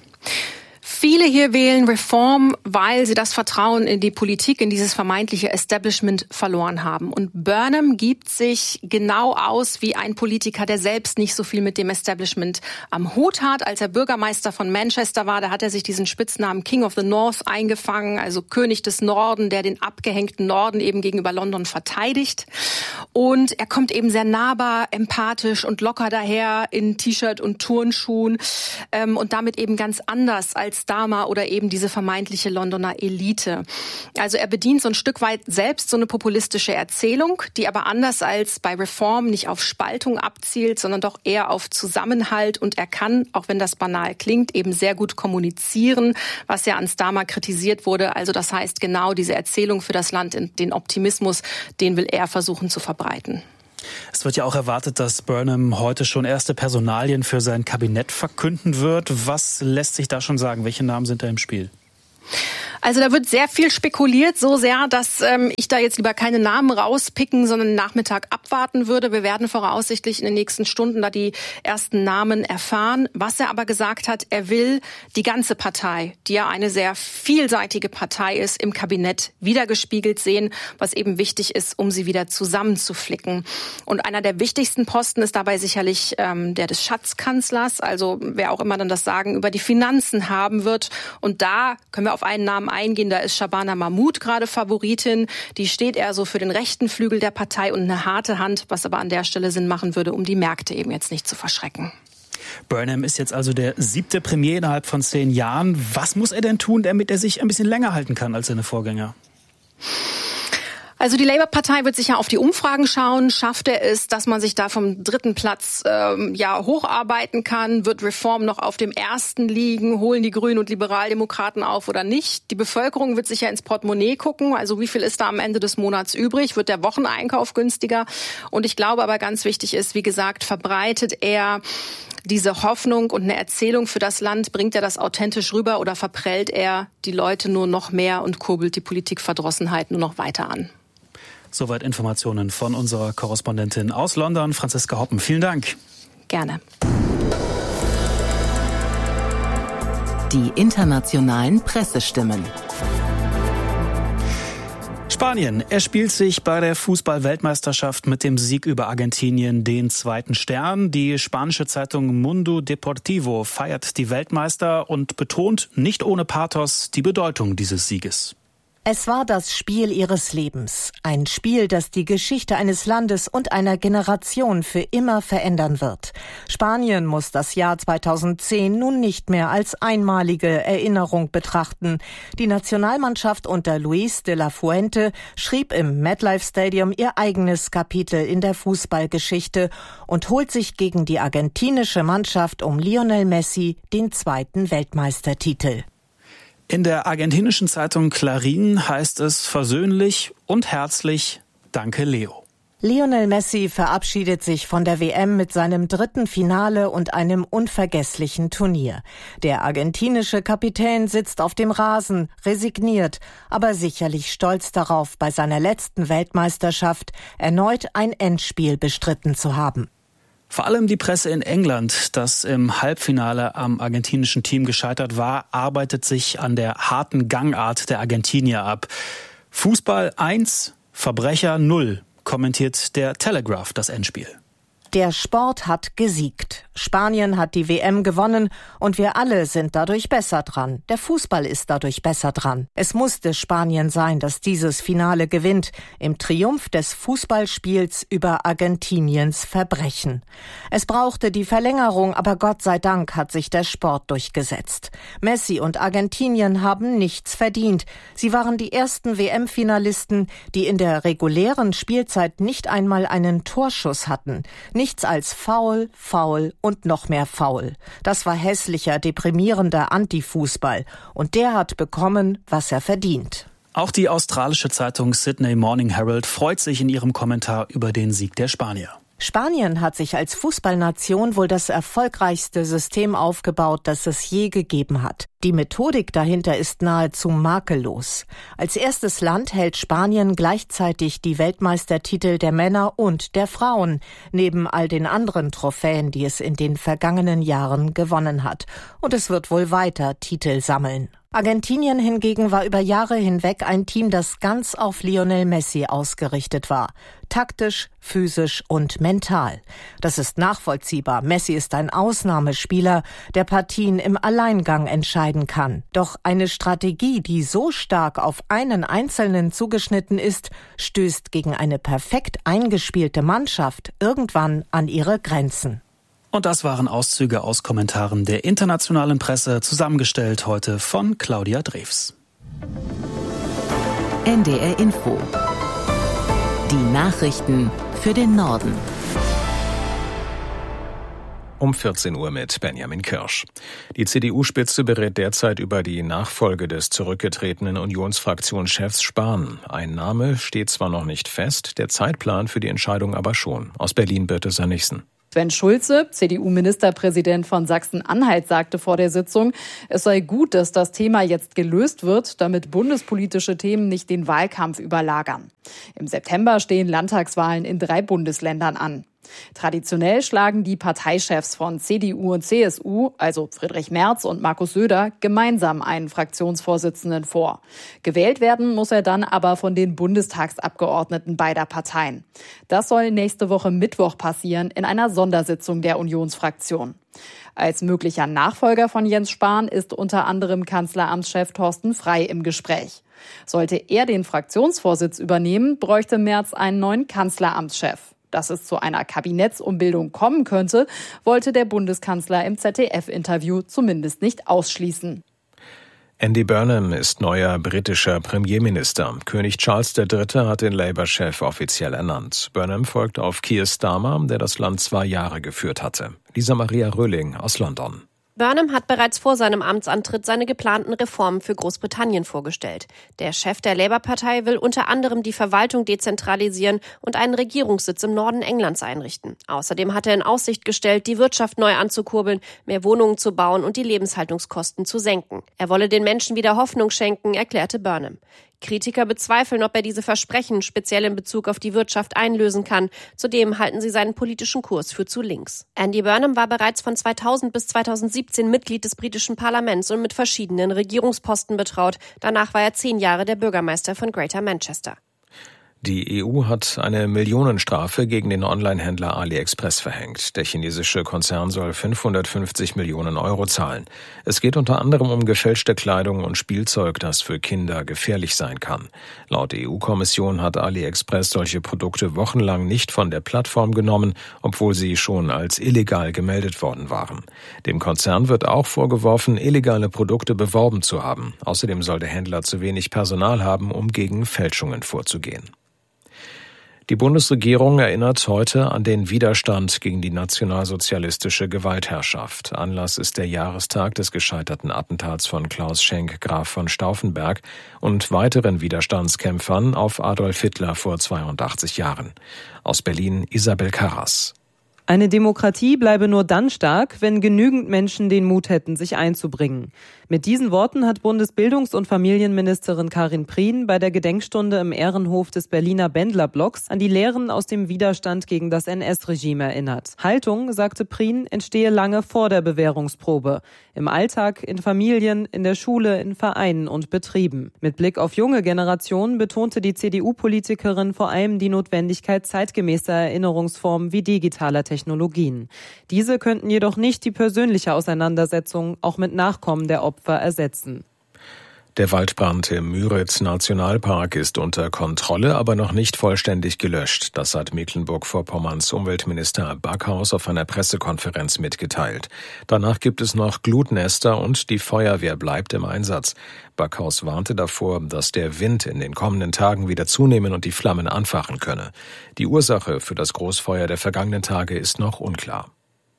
Viele hier wählen Reform, weil sie das Vertrauen in die Politik, in dieses vermeintliche Establishment verloren haben. Und Burnham gibt sich genau aus wie ein Politiker, der selbst nicht so viel mit dem Establishment am Hut hat. Als er Bürgermeister von Manchester war, da hat er sich diesen Spitznamen King of the North eingefangen, also König des Norden, der den abgehängten Norden eben gegenüber London verteidigt. Und er kommt eben sehr nahbar, empathisch und locker daher in T-Shirt und Turnschuhen ähm, und damit eben ganz anders als Starmer oder eben diese vermeintliche Londoner Elite. Also er bedient so ein Stück weit selbst so eine populistische Erzählung, die aber anders als bei Reform nicht auf Spaltung abzielt, sondern doch eher auf Zusammenhalt. Und er kann, auch wenn das banal klingt, eben sehr gut kommunizieren, was ja an Starmer kritisiert wurde. Also das heißt, genau diese Erzählung für das Land, den Optimismus, den will er versuchen zu verbreiten. Es wird ja auch erwartet, dass Burnham heute schon erste Personalien für sein Kabinett verkünden wird. Was lässt sich da schon sagen? Welche Namen sind da im Spiel? Also da wird sehr viel spekuliert, so sehr, dass ähm, ich da jetzt lieber keine Namen rauspicken, sondern Nachmittag abwarten würde. Wir werden voraussichtlich in den nächsten Stunden da die ersten Namen erfahren. Was er aber gesagt hat, er will die ganze Partei, die ja eine sehr vielseitige Partei ist, im Kabinett wiedergespiegelt sehen, was eben wichtig ist, um sie wieder zusammenzuflicken. Und einer der wichtigsten Posten ist dabei sicherlich ähm, der des Schatzkanzlers, also wer auch immer dann das Sagen über die Finanzen haben wird. Und da können wir auf einen Namen eingehen, da ist Shabana Mahmood gerade Favoritin. Die steht eher so für den rechten Flügel der Partei und eine harte Hand, was aber an der Stelle Sinn machen würde, um die Märkte eben jetzt nicht zu verschrecken. Burnham ist jetzt also der siebte Premier innerhalb von zehn Jahren. Was muss er denn tun, damit er sich ein bisschen länger halten kann als seine Vorgänger? Also die Labour-Partei wird sicher auf die Umfragen schauen. Schafft er es, dass man sich da vom dritten Platz ähm, ja hocharbeiten kann? Wird Reform noch auf dem ersten liegen? Holen die Grünen und Liberaldemokraten auf oder nicht? Die Bevölkerung wird sicher ins Portemonnaie gucken. Also wie viel ist da am Ende des Monats übrig? Wird der Wocheneinkauf günstiger? Und ich glaube aber ganz wichtig ist, wie gesagt, verbreitet er diese Hoffnung und eine Erzählung für das Land? Bringt er das authentisch rüber oder verprellt er die Leute nur noch mehr und kurbelt die Politikverdrossenheit nur noch weiter an? Soweit Informationen von unserer Korrespondentin aus London, Franziska Hoppen. Vielen Dank. Gerne. Die internationalen Pressestimmen. Spanien erspielt sich bei der Fußball-Weltmeisterschaft mit dem Sieg über Argentinien den zweiten Stern. Die spanische Zeitung Mundo Deportivo feiert die Weltmeister und betont nicht ohne Pathos die Bedeutung dieses Sieges. Es war das Spiel ihres Lebens. Ein Spiel, das die Geschichte eines Landes und einer Generation für immer verändern wird. Spanien muss das Jahr zweitausendzehn nun nicht mehr als einmalige Erinnerung betrachten. Die Nationalmannschaft unter Luis de la Fuente schrieb im MetLife Stadium ihr eigenes Kapitel in der Fußballgeschichte und holt sich gegen die argentinische Mannschaft um Lionel Messi den zweiten Weltmeistertitel. In der argentinischen Zeitung Clarín heißt es versöhnlich und herzlich Danke, Leo. Lionel Messi verabschiedet sich von der W M mit seinem dritten Finale und einem unvergesslichen Turnier. Der argentinische Kapitän sitzt auf dem Rasen, resigniert, aber sicherlich stolz darauf, bei seiner letzten Weltmeisterschaft erneut ein Endspiel bestritten zu haben. Vor allem die Presse in England, das im Halbfinale am argentinischen Team gescheitert war, arbeitet sich an der harten Gangart der Argentinier ab. Fußball eins, Verbrecher null, kommentiert der Telegraph das Endspiel. Der Sport hat gesiegt. Spanien hat die W M gewonnen und wir alle sind dadurch besser dran. Der Fußball ist dadurch besser dran. Es musste Spanien sein, das dieses Finale gewinnt, im Triumph des Fußballspiels über Argentiniens Verbrechen. Es brauchte die Verlängerung, aber Gott sei Dank hat sich der Sport durchgesetzt. Messi und Argentinien haben nichts verdient. Sie waren die ersten W M-Finalisten, die in der regulären Spielzeit nicht einmal einen Torschuss hatten. Nichts als faul, faul und noch mehr faul. Das war hässlicher, deprimierender Antifußball. Und der hat bekommen, was er verdient. Auch die australische Zeitung Sydney Morning Herald freut sich in ihrem Kommentar über den Sieg der Spanier. Spanien hat sich als Fußballnation wohl das erfolgreichste System aufgebaut, das es je gegeben hat. Die Methodik dahinter ist nahezu makellos. Als erstes Land hält Spanien gleichzeitig die Weltmeistertitel der Männer und der Frauen, neben all den anderen Trophäen, die es in den vergangenen Jahren gewonnen hat. Und es wird wohl weiter Titel sammeln. Argentinien hingegen war über Jahre hinweg ein Team, das ganz auf Lionel Messi ausgerichtet war. Taktisch, physisch und mental. Das ist nachvollziehbar. Messi ist ein Ausnahmespieler, der Partien im Alleingang entscheiden kann. Doch eine Strategie, die so stark auf einen Einzelnen zugeschnitten ist, stößt gegen eine perfekt eingespielte Mannschaft irgendwann an ihre Grenzen. Und das waren Auszüge aus Kommentaren der internationalen Presse, zusammengestellt heute von Claudia Drews. N D R Info. Die Nachrichten für den Norden. Um vierzehn Uhr mit Benjamin Kirsch. Die C D U-Spitze berät derzeit über die Nachfolge des zurückgetretenen Unionsfraktionschefs Spahn. Ein Name steht zwar noch nicht fest, der Zeitplan für die Entscheidung aber schon. Aus Berlin Birte Sanichsen. Sven Schulze, C D U-Ministerpräsident von Sachsen-Anhalt, sagte vor der Sitzung, es sei gut, dass das Thema jetzt gelöst wird, damit bundespolitische Themen nicht den Wahlkampf überlagern. Im September stehen Landtagswahlen in drei Bundesländern an. Traditionell schlagen die Parteichefs von C D U und C S U, also Friedrich Merz und Markus Söder, gemeinsam einen Fraktionsvorsitzenden vor. Gewählt werden muss er dann aber von den Bundestagsabgeordneten beider Parteien. Das soll nächste Woche Mittwoch passieren in einer Sondersitzung der Unionsfraktion. Als möglicher Nachfolger von Jens Spahn ist unter anderem Kanzleramtschef Thorsten Frey im Gespräch. Sollte er den Fraktionsvorsitz übernehmen, bräuchte Merz einen neuen Kanzleramtschef. Dass es zu einer Kabinettsumbildung kommen könnte, wollte der Bundeskanzler im Z D F-Interview zumindest nicht ausschließen. Andy Burnham ist neuer britischer Premierminister. König Charles der Dritte hat den Labour-Chef offiziell ernannt. Burnham folgt auf Keir Starmer, der das Land zwei Jahre geführt hatte. Lisa Maria Röhling aus London. Burnham hat bereits vor seinem Amtsantritt seine geplanten Reformen für Großbritannien vorgestellt. Der Chef der Labour-Partei will unter anderem die Verwaltung dezentralisieren und einen Regierungssitz im Norden Englands einrichten. Außerdem hat er in Aussicht gestellt, die Wirtschaft neu anzukurbeln, mehr Wohnungen zu bauen und die Lebenshaltungskosten zu senken. Er wolle den Menschen wieder Hoffnung schenken, erklärte Burnham. Kritiker bezweifeln, ob er diese Versprechen speziell in Bezug auf die Wirtschaft einlösen kann. Zudem halten sie seinen politischen Kurs für zu links. Andy Burnham war bereits von zweitausend bis zweitausendsiebzehn Mitglied des britischen Parlaments und mit verschiedenen Regierungsposten betraut. Danach war er zehn Jahre der Bürgermeister von Greater Manchester. Die E U hat eine Millionenstrafe gegen den Online-Händler AliExpress verhängt. Der chinesische Konzern soll fünfhundertfünfzig Millionen Euro zahlen. Es geht unter anderem um gefälschte Kleidung und Spielzeug, das für Kinder gefährlich sein kann. Laut E U-Kommission hat AliExpress solche Produkte wochenlang nicht von der Plattform genommen, obwohl sie schon als illegal gemeldet worden waren. Dem Konzern wird auch vorgeworfen, illegale Produkte beworben zu haben. Außerdem soll der Händler zu wenig Personal haben, um gegen Fälschungen vorzugehen. Die Bundesregierung erinnert heute an den Widerstand gegen die nationalsozialistische Gewaltherrschaft. Anlass ist der Jahrestag des gescheiterten Attentats von Klaus Schenk, Graf von Stauffenberg, und weiteren Widerstandskämpfern auf Adolf Hitler vor zweiundachtzig Jahren. Aus Berlin Isabel Karras. Eine Demokratie bleibe nur dann stark, wenn genügend Menschen den Mut hätten, sich einzubringen. Mit diesen Worten hat Bundesbildungs- und Familienministerin Karin Prien bei der Gedenkstunde im Ehrenhof des Berliner Bändlerblocks an die Lehren aus dem Widerstand gegen das N S-Regime erinnert. Haltung, sagte Prien, entstehe lange vor der Bewährungsprobe. Im Alltag, in Familien, in der Schule, in Vereinen und Betrieben. Mit Blick auf junge Generationen betonte die C D U-Politikerin vor allem die Notwendigkeit zeitgemäßer Erinnerungsformen wie digitaler Technologien. Diese könnten jedoch nicht die persönliche Auseinandersetzung auch mit Nachkommen der Opfer ersetzen. Der Waldbrand im Müritz-Nationalpark ist unter Kontrolle, aber noch nicht vollständig gelöscht. Das hat Mecklenburg-Vorpommerns Umweltminister Backhaus auf einer Pressekonferenz mitgeteilt. Danach gibt es noch Glutnester und die Feuerwehr bleibt im Einsatz. Backhaus warnte davor, dass der Wind in den kommenden Tagen wieder zunehmen und die Flammen anfachen könne. Die Ursache für das Großfeuer der vergangenen Tage ist noch unklar.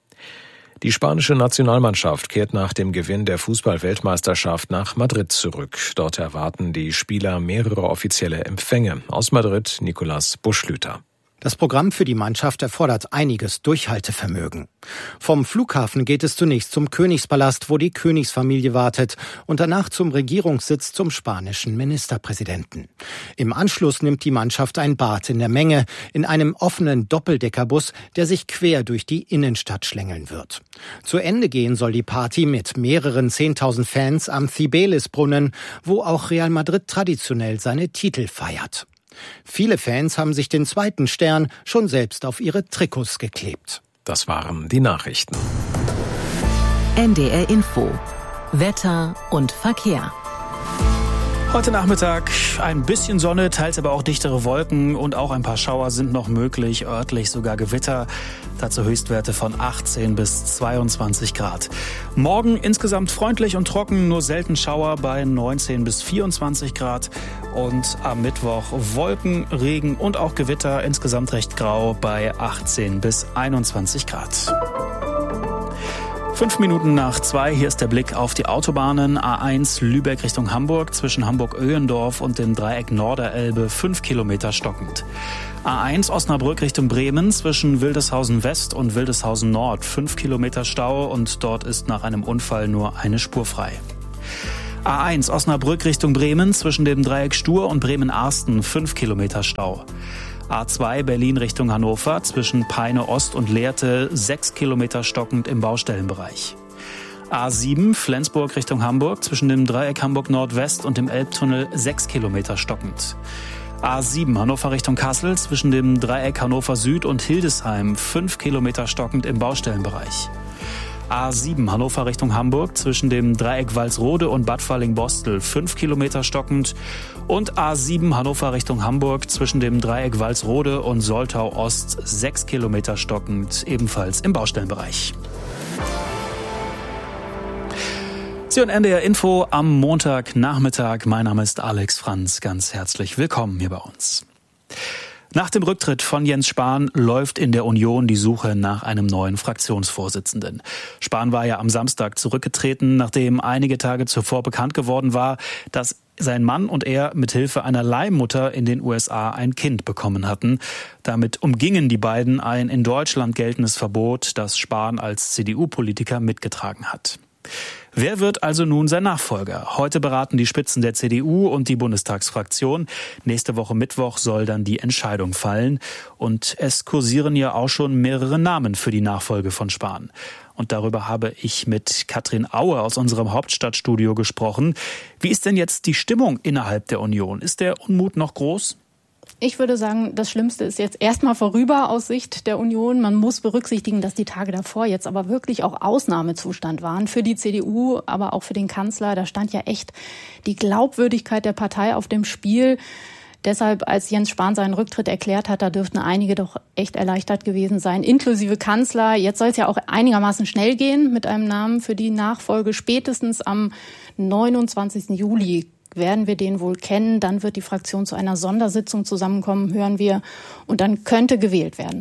Die spanische Nationalmannschaft kehrt nach dem Gewinn der Fußball-Weltmeisterschaft nach Madrid zurück. Dort erwarten die Spieler mehrere offizielle Empfänge. Aus Madrid Nicolas Buschlüter. Das Programm für die Mannschaft erfordert einiges Durchhaltevermögen. Vom Flughafen geht es zunächst zum Königspalast, wo die Königsfamilie wartet, und danach zum Regierungssitz zum spanischen Ministerpräsidenten. Im Anschluss nimmt die Mannschaft ein Bad in der Menge, in einem offenen Doppeldeckerbus, der sich quer durch die Innenstadt schlängeln wird. Zu Ende gehen soll die Party mit mehreren zehntausend Fans am Cibeles-Brunnen, wo auch Real Madrid traditionell seine Titel feiert. Viele Fans haben sich den zweiten Stern schon selbst auf ihre Trikots geklebt. Das waren die Nachrichten. N D R Info. Wetter und Verkehr. Heute Nachmittag ein bisschen Sonne, teils aber auch dichtere Wolken und auch ein paar Schauer sind noch möglich, örtlich sogar Gewitter. Dazu Höchstwerte von achtzehn bis zweiundzwanzig Grad. Morgen insgesamt freundlich und trocken, nur selten Schauer bei neunzehn bis vierundzwanzig Grad. Und am Mittwoch Wolken, Regen und auch Gewitter, insgesamt recht grau bei achtzehn bis einundzwanzig Grad. Fünf Minuten nach zwei, hier ist der Blick auf die Autobahnen. A eins Lübeck Richtung Hamburg, zwischen Hamburg-Öhendorf und dem Dreieck Norderelbe, fünf Kilometer stockend. A eins Osnabrück Richtung Bremen, zwischen Wildeshausen West und Wildeshausen Nord, fünf Kilometer Stau und dort ist nach einem Unfall nur eine Spur frei. A eins Osnabrück Richtung Bremen, zwischen dem Dreieck Stur und Bremen-Arsten, fünf Kilometer Stau. A zwei Berlin Richtung Hannover, zwischen Peine Ost und Lehrte, sechs Kilometer stockend im Baustellenbereich. A sieben Flensburg Richtung Hamburg, zwischen dem Dreieck Hamburg Nordwest und dem Elbtunnel, sechs Kilometer stockend. A sieben Hannover Richtung Kassel, zwischen dem Dreieck Hannover Süd und Hildesheim, fünf Kilometer stockend im Baustellenbereich. A sieben Hannover Richtung Hamburg, zwischen dem Dreieck Walsrode und Bad Falling-Bostel, fünf Kilometer stockend. Und A sieben Hannover Richtung Hamburg, zwischen dem Dreieck Walsrode und Soltau Ost, sechs Kilometer stockend, ebenfalls im Baustellenbereich. Sie und N D R Info am Montagnachmittag. Mein Name ist Alex Franz. Ganz herzlich willkommen hier bei uns. Nach dem Rücktritt von Jens Spahn läuft in der Union die Suche nach einem neuen Fraktionsvorsitzenden. Spahn war ja am Samstag zurückgetreten, nachdem einige Tage zuvor bekannt geworden war, dass sein Mann und er mithilfe einer Leihmutter in den U S A ein Kind bekommen hatten. Damit umgingen die beiden ein in Deutschland geltendes Verbot, das Spahn als C D U-Politiker mitgetragen hat. Wer wird also nun sein Nachfolger? Heute beraten die Spitzen der C D U und die Bundestagsfraktion. Nächste Woche Mittwoch soll dann die Entscheidung fallen. Und es kursieren ja auch schon mehrere Namen für die Nachfolge von Spahn. Und darüber habe ich mit Katrin Aue aus unserem Hauptstadtstudio gesprochen. Wie ist denn jetzt die Stimmung innerhalb der Union? Ist der Unmut noch groß? Ich würde sagen, das Schlimmste ist jetzt erstmal vorüber aus Sicht der Union. Man muss berücksichtigen, dass die Tage davor jetzt aber wirklich auch Ausnahmezustand waren für die C D U, aber auch für den Kanzler. Da stand ja echt die Glaubwürdigkeit der Partei auf dem Spiel. Deshalb, als Jens Spahn seinen Rücktritt erklärt hat, da dürften einige doch echt erleichtert gewesen sein, inklusive Kanzler. Jetzt soll es ja auch einigermaßen schnell gehen mit einem Namen für die Nachfolge. Spätestens am neunundzwanzigsten Juli werden wir den wohl kennen. Dann wird die Fraktion zu einer Sondersitzung zusammenkommen, hören wir. Und dann könnte gewählt werden.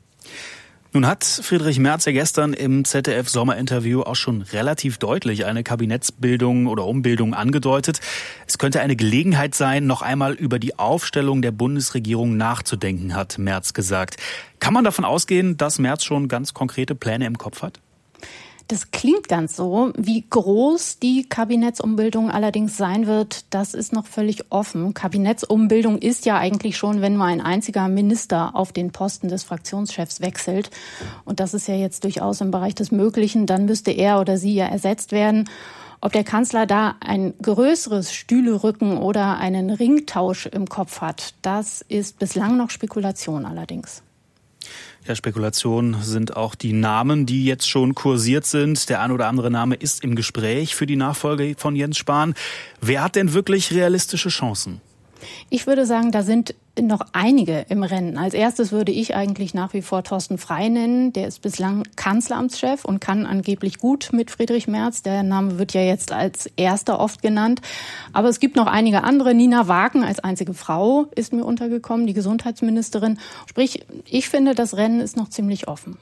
Nun hat Friedrich Merz ja gestern im Z D F-Sommerinterview auch schon relativ deutlich eine Kabinettsbildung oder Umbildung angedeutet. Es könnte eine Gelegenheit sein, noch einmal über die Aufstellung der Bundesregierung nachzudenken, hat Merz gesagt. Kann man davon ausgehen, dass Merz schon ganz konkrete Pläne im Kopf hat? Das klingt ganz so. Wie groß die Kabinettsumbildung allerdings sein wird, das ist noch völlig offen. Kabinettsumbildung ist ja eigentlich schon, wenn nur ein einziger Minister auf den Posten des Fraktionschefs wechselt. Und das ist ja jetzt durchaus im Bereich des Möglichen. Dann müsste er oder sie ja ersetzt werden. Ob der Kanzler da ein größeres Stühlerücken oder einen Ringtausch im Kopf hat, das ist bislang noch Spekulation allerdings. Ja, Spekulation sind auch die Namen, die jetzt schon kursiert sind. Der ein oder andere Name ist im Gespräch für die Nachfolge von Jens Spahn. Wer hat denn wirklich realistische Chancen? Ich würde sagen, da sind noch einige im Rennen. Als erstes würde ich eigentlich nach wie vor Thorsten Frey nennen. Der ist bislang Kanzleramtschef und kann angeblich gut mit Friedrich Merz. Der Name wird ja jetzt als erster oft genannt. Aber es gibt noch einige andere. Nina Wagen als einzige Frau ist mir untergekommen, die Gesundheitsministerin. Sprich, ich finde, das Rennen ist noch ziemlich offen.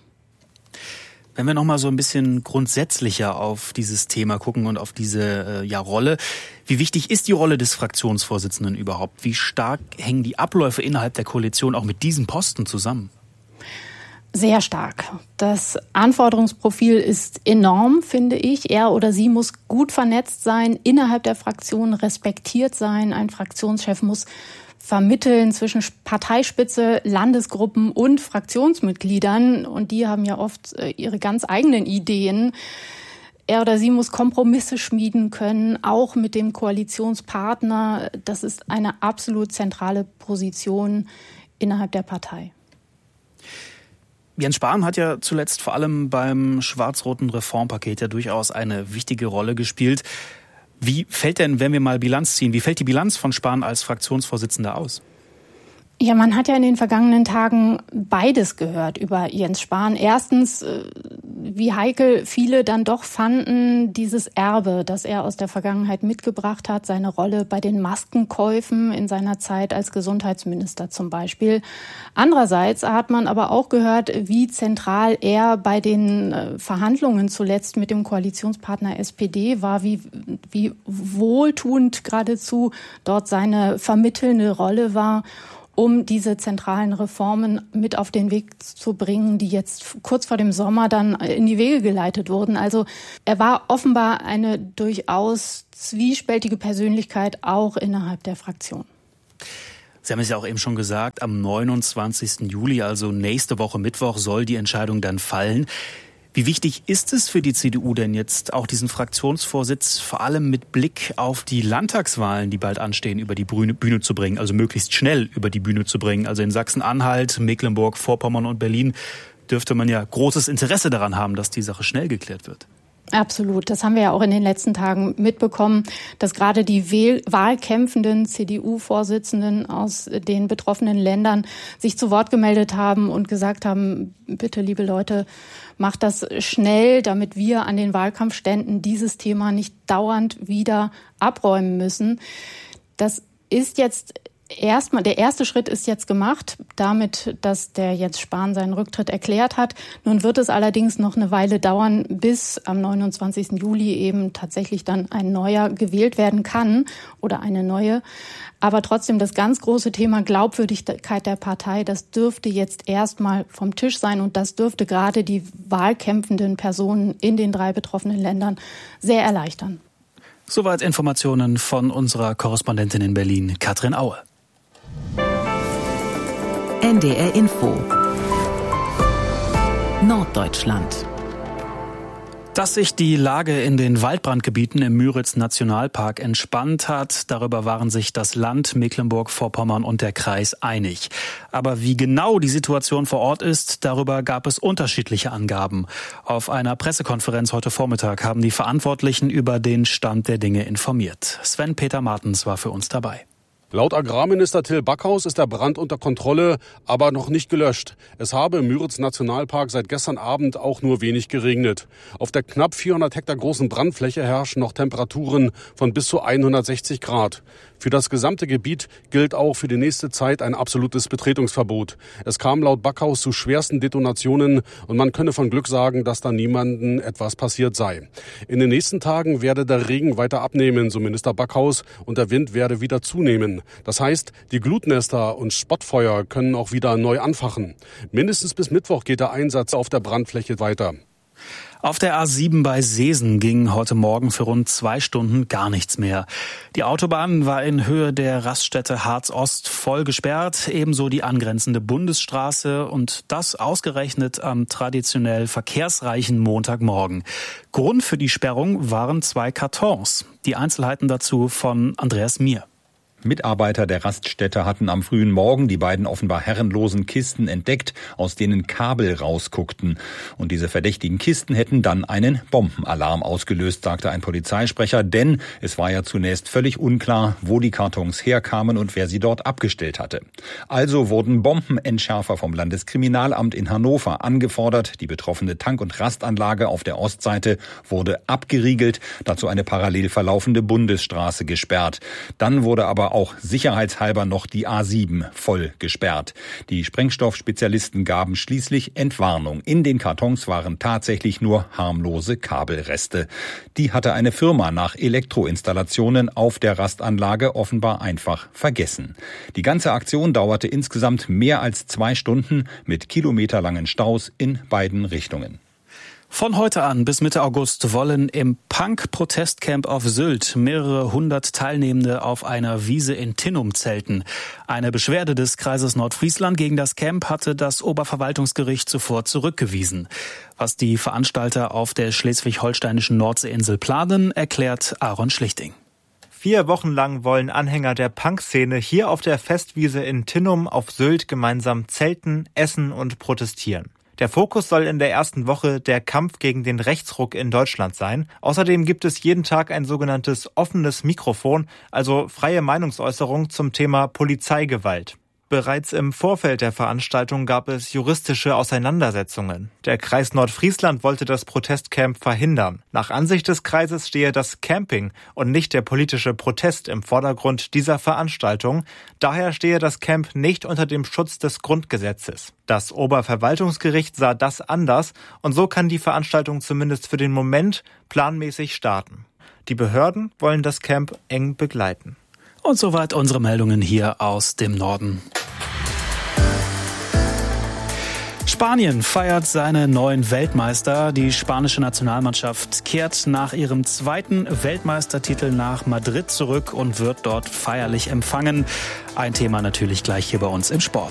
Wenn wir noch mal so ein bisschen grundsätzlicher auf dieses Thema gucken und auf diese äh, ja, Rolle. Wie wichtig ist die Rolle des Fraktionsvorsitzenden überhaupt? Wie stark hängen die Abläufe innerhalb der Koalition auch mit diesem Posten zusammen? Sehr stark. Das Anforderungsprofil ist enorm, finde ich. Er oder sie muss gut vernetzt sein, innerhalb der Fraktion respektiert sein. Ein Fraktionschef muss vermitteln zwischen Parteispitze, Landesgruppen und Fraktionsmitgliedern. Und die haben ja oft ihre ganz eigenen Ideen. Er oder sie muss Kompromisse schmieden können, auch mit dem Koalitionspartner. Das ist eine absolut zentrale Position innerhalb der Partei. Jens Spahn hat ja zuletzt vor allem beim schwarz-roten Reformpaket ja durchaus eine wichtige Rolle gespielt. Wie fällt denn, wenn wir mal Bilanz ziehen, wie fällt die Bilanz von Spahn als Fraktionsvorsitzender aus? Ja, man hat ja in den vergangenen Tagen beides gehört über Jens Spahn. Erstens, wie heikel viele dann doch fanden, dieses Erbe, das er aus der Vergangenheit mitgebracht hat, seine Rolle bei den Maskenkäufen in seiner Zeit als Gesundheitsminister zum Beispiel. Andererseits hat man aber auch gehört, wie zentral er bei den Verhandlungen zuletzt mit dem Koalitionspartner S P D war, wie, wie wohltuend geradezu dort seine vermittelnde Rolle war, um diese zentralen Reformen mit auf den Weg zu bringen, die jetzt kurz vor dem Sommer dann in die Wege geleitet wurden. Also er war offenbar eine durchaus zwiespältige Persönlichkeit auch innerhalb der Fraktion. Sie haben es ja auch eben schon gesagt, am neunundzwanzigsten Juli, also nächste Woche Mittwoch, soll die Entscheidung dann fallen. Wie wichtig ist es für die C D U denn jetzt auch diesen Fraktionsvorsitz vor allem mit Blick auf die Landtagswahlen, die bald anstehen, über die Bühne, Bühne zu bringen, also möglichst schnell über die Bühne zu bringen? Also in Sachsen-Anhalt, Mecklenburg-Vorpommern und Berlin dürfte man ja großes Interesse daran haben, dass die Sache schnell geklärt wird. Absolut. Das haben wir ja auch in den letzten Tagen mitbekommen, dass gerade die wahlkämpfenden C D U-Vorsitzenden aus den betroffenen Ländern sich zu Wort gemeldet haben und gesagt haben, bitte, liebe Leute, macht das schnell, damit wir an den Wahlkampfständen dieses Thema nicht dauernd wieder abräumen müssen. Das ist jetzt Erstmal, der erste Schritt ist jetzt gemacht, damit, dass der Jens Spahn seinen Rücktritt erklärt hat. Nun wird es allerdings noch eine Weile dauern, bis am neunundzwanzigsten Juli eben tatsächlich dann ein neuer gewählt werden kann oder eine neue. Aber trotzdem das ganz große Thema Glaubwürdigkeit der Partei, das dürfte jetzt erstmal vom Tisch sein und das dürfte gerade die wahlkämpfenden Personen in den drei betroffenen Ländern sehr erleichtern. Soweit Informationen von unserer Korrespondentin in Berlin, Katrin Aue. N D R Info Norddeutschland. Dass sich die Lage in den Waldbrandgebieten im Müritz-Nationalpark entspannt hat, darüber waren sich das Land, Mecklenburg-Vorpommern und der Kreis einig. Aber wie genau die Situation vor Ort ist, darüber gab es unterschiedliche Angaben. Auf einer Pressekonferenz heute Vormittag haben die Verantwortlichen über den Stand der Dinge informiert. Sven-Peter Martens war für uns dabei. Laut Agrarminister Till Backhaus ist der Brand unter Kontrolle, aber noch nicht gelöscht. Es habe im Müritz-Nationalpark seit gestern Abend auch nur wenig geregnet. Auf der knapp vierhundert Hektar großen Brandfläche herrschen noch Temperaturen von bis zu hundertsechzig Grad. Für das gesamte Gebiet gilt auch für die nächste Zeit ein absolutes Betretungsverbot. Es kam laut Backhaus zu schwersten Detonationen und man könne von Glück sagen, dass da niemandem etwas passiert sei. In den nächsten Tagen werde der Regen weiter abnehmen, so Minister Backhaus, und der Wind werde wieder zunehmen. Das heißt, die Glutnester und Spottfeuer können auch wieder neu anfachen. Mindestens bis Mittwoch geht der Einsatz auf der Brandfläche weiter. Auf der A sieben bei Seesen ging heute Morgen für rund zwei Stunden gar nichts mehr. Die Autobahn war in Höhe der Raststätte Harz-Ost voll gesperrt, ebenso die angrenzende Bundesstraße und das ausgerechnet am traditionell verkehrsreichen Montagmorgen. Grund für die Sperrung waren zwei Kartons. Die Einzelheiten dazu von Andreas Mier. Mitarbeiter der Raststätte hatten am frühen Morgen die beiden offenbar herrenlosen Kisten entdeckt, aus denen Kabel rausguckten. Und diese verdächtigen Kisten hätten dann einen Bombenalarm ausgelöst, sagte ein Polizeisprecher, denn es war ja zunächst völlig unklar, wo die Kartons herkamen und wer sie dort abgestellt hatte. Also wurden Bombenentschärfer vom Landeskriminalamt in Hannover angefordert. Die betroffene Tank- und Rastanlage auf der Ostseite wurde abgeriegelt, dazu eine parallel verlaufende Bundesstraße gesperrt. Dann wurde aber auch sicherheitshalber noch die A sieben voll gesperrt. Die Sprengstoffspezialisten gaben schließlich Entwarnung. In den Kartons waren tatsächlich nur harmlose Kabelreste. Die hatte eine Firma nach Elektroinstallationen auf der Rastanlage offenbar einfach vergessen. Die ganze Aktion dauerte insgesamt mehr als zwei Stunden mit kilometerlangen Staus in beiden Richtungen. Von heute an bis Mitte August wollen im Punk-Protestcamp auf Sylt mehrere hundert Teilnehmende auf einer Wiese in Tinnum zelten. Eine Beschwerde des Kreises Nordfriesland gegen das Camp hatte das Oberverwaltungsgericht zuvor zurückgewiesen. Was die Veranstalter auf der schleswig-holsteinischen Nordseeinsel planen, erklärt Aaron Schlichting. Vier Wochen lang wollen Anhänger der Punk-Szene hier auf der Festwiese in Tinnum auf Sylt gemeinsam zelten, essen und protestieren. Der Fokus soll in der ersten Woche der Kampf gegen den Rechtsruck in Deutschland sein. Außerdem gibt es jeden Tag ein sogenanntes offenes Mikrofon, also freie Meinungsäußerung zum Thema Polizeigewalt. Bereits im Vorfeld der Veranstaltung gab es juristische Auseinandersetzungen. Der Kreis Nordfriesland wollte das Protestcamp verhindern. Nach Ansicht des Kreises stehe das Camping und nicht der politische Protest im Vordergrund dieser Veranstaltung. Daher stehe das Camp nicht unter dem Schutz des Grundgesetzes. Das Oberverwaltungsgericht sah das anders und so kann die Veranstaltung zumindest für den Moment planmäßig starten. Die Behörden wollen das Camp eng begleiten. Und soweit unsere Meldungen hier aus dem Norden. Spanien feiert seine neuen Weltmeister. Die spanische Nationalmannschaft kehrt nach ihrem zweiten Weltmeistertitel nach Madrid zurück und wird dort feierlich empfangen. Ein Thema natürlich gleich hier bei uns im Sport.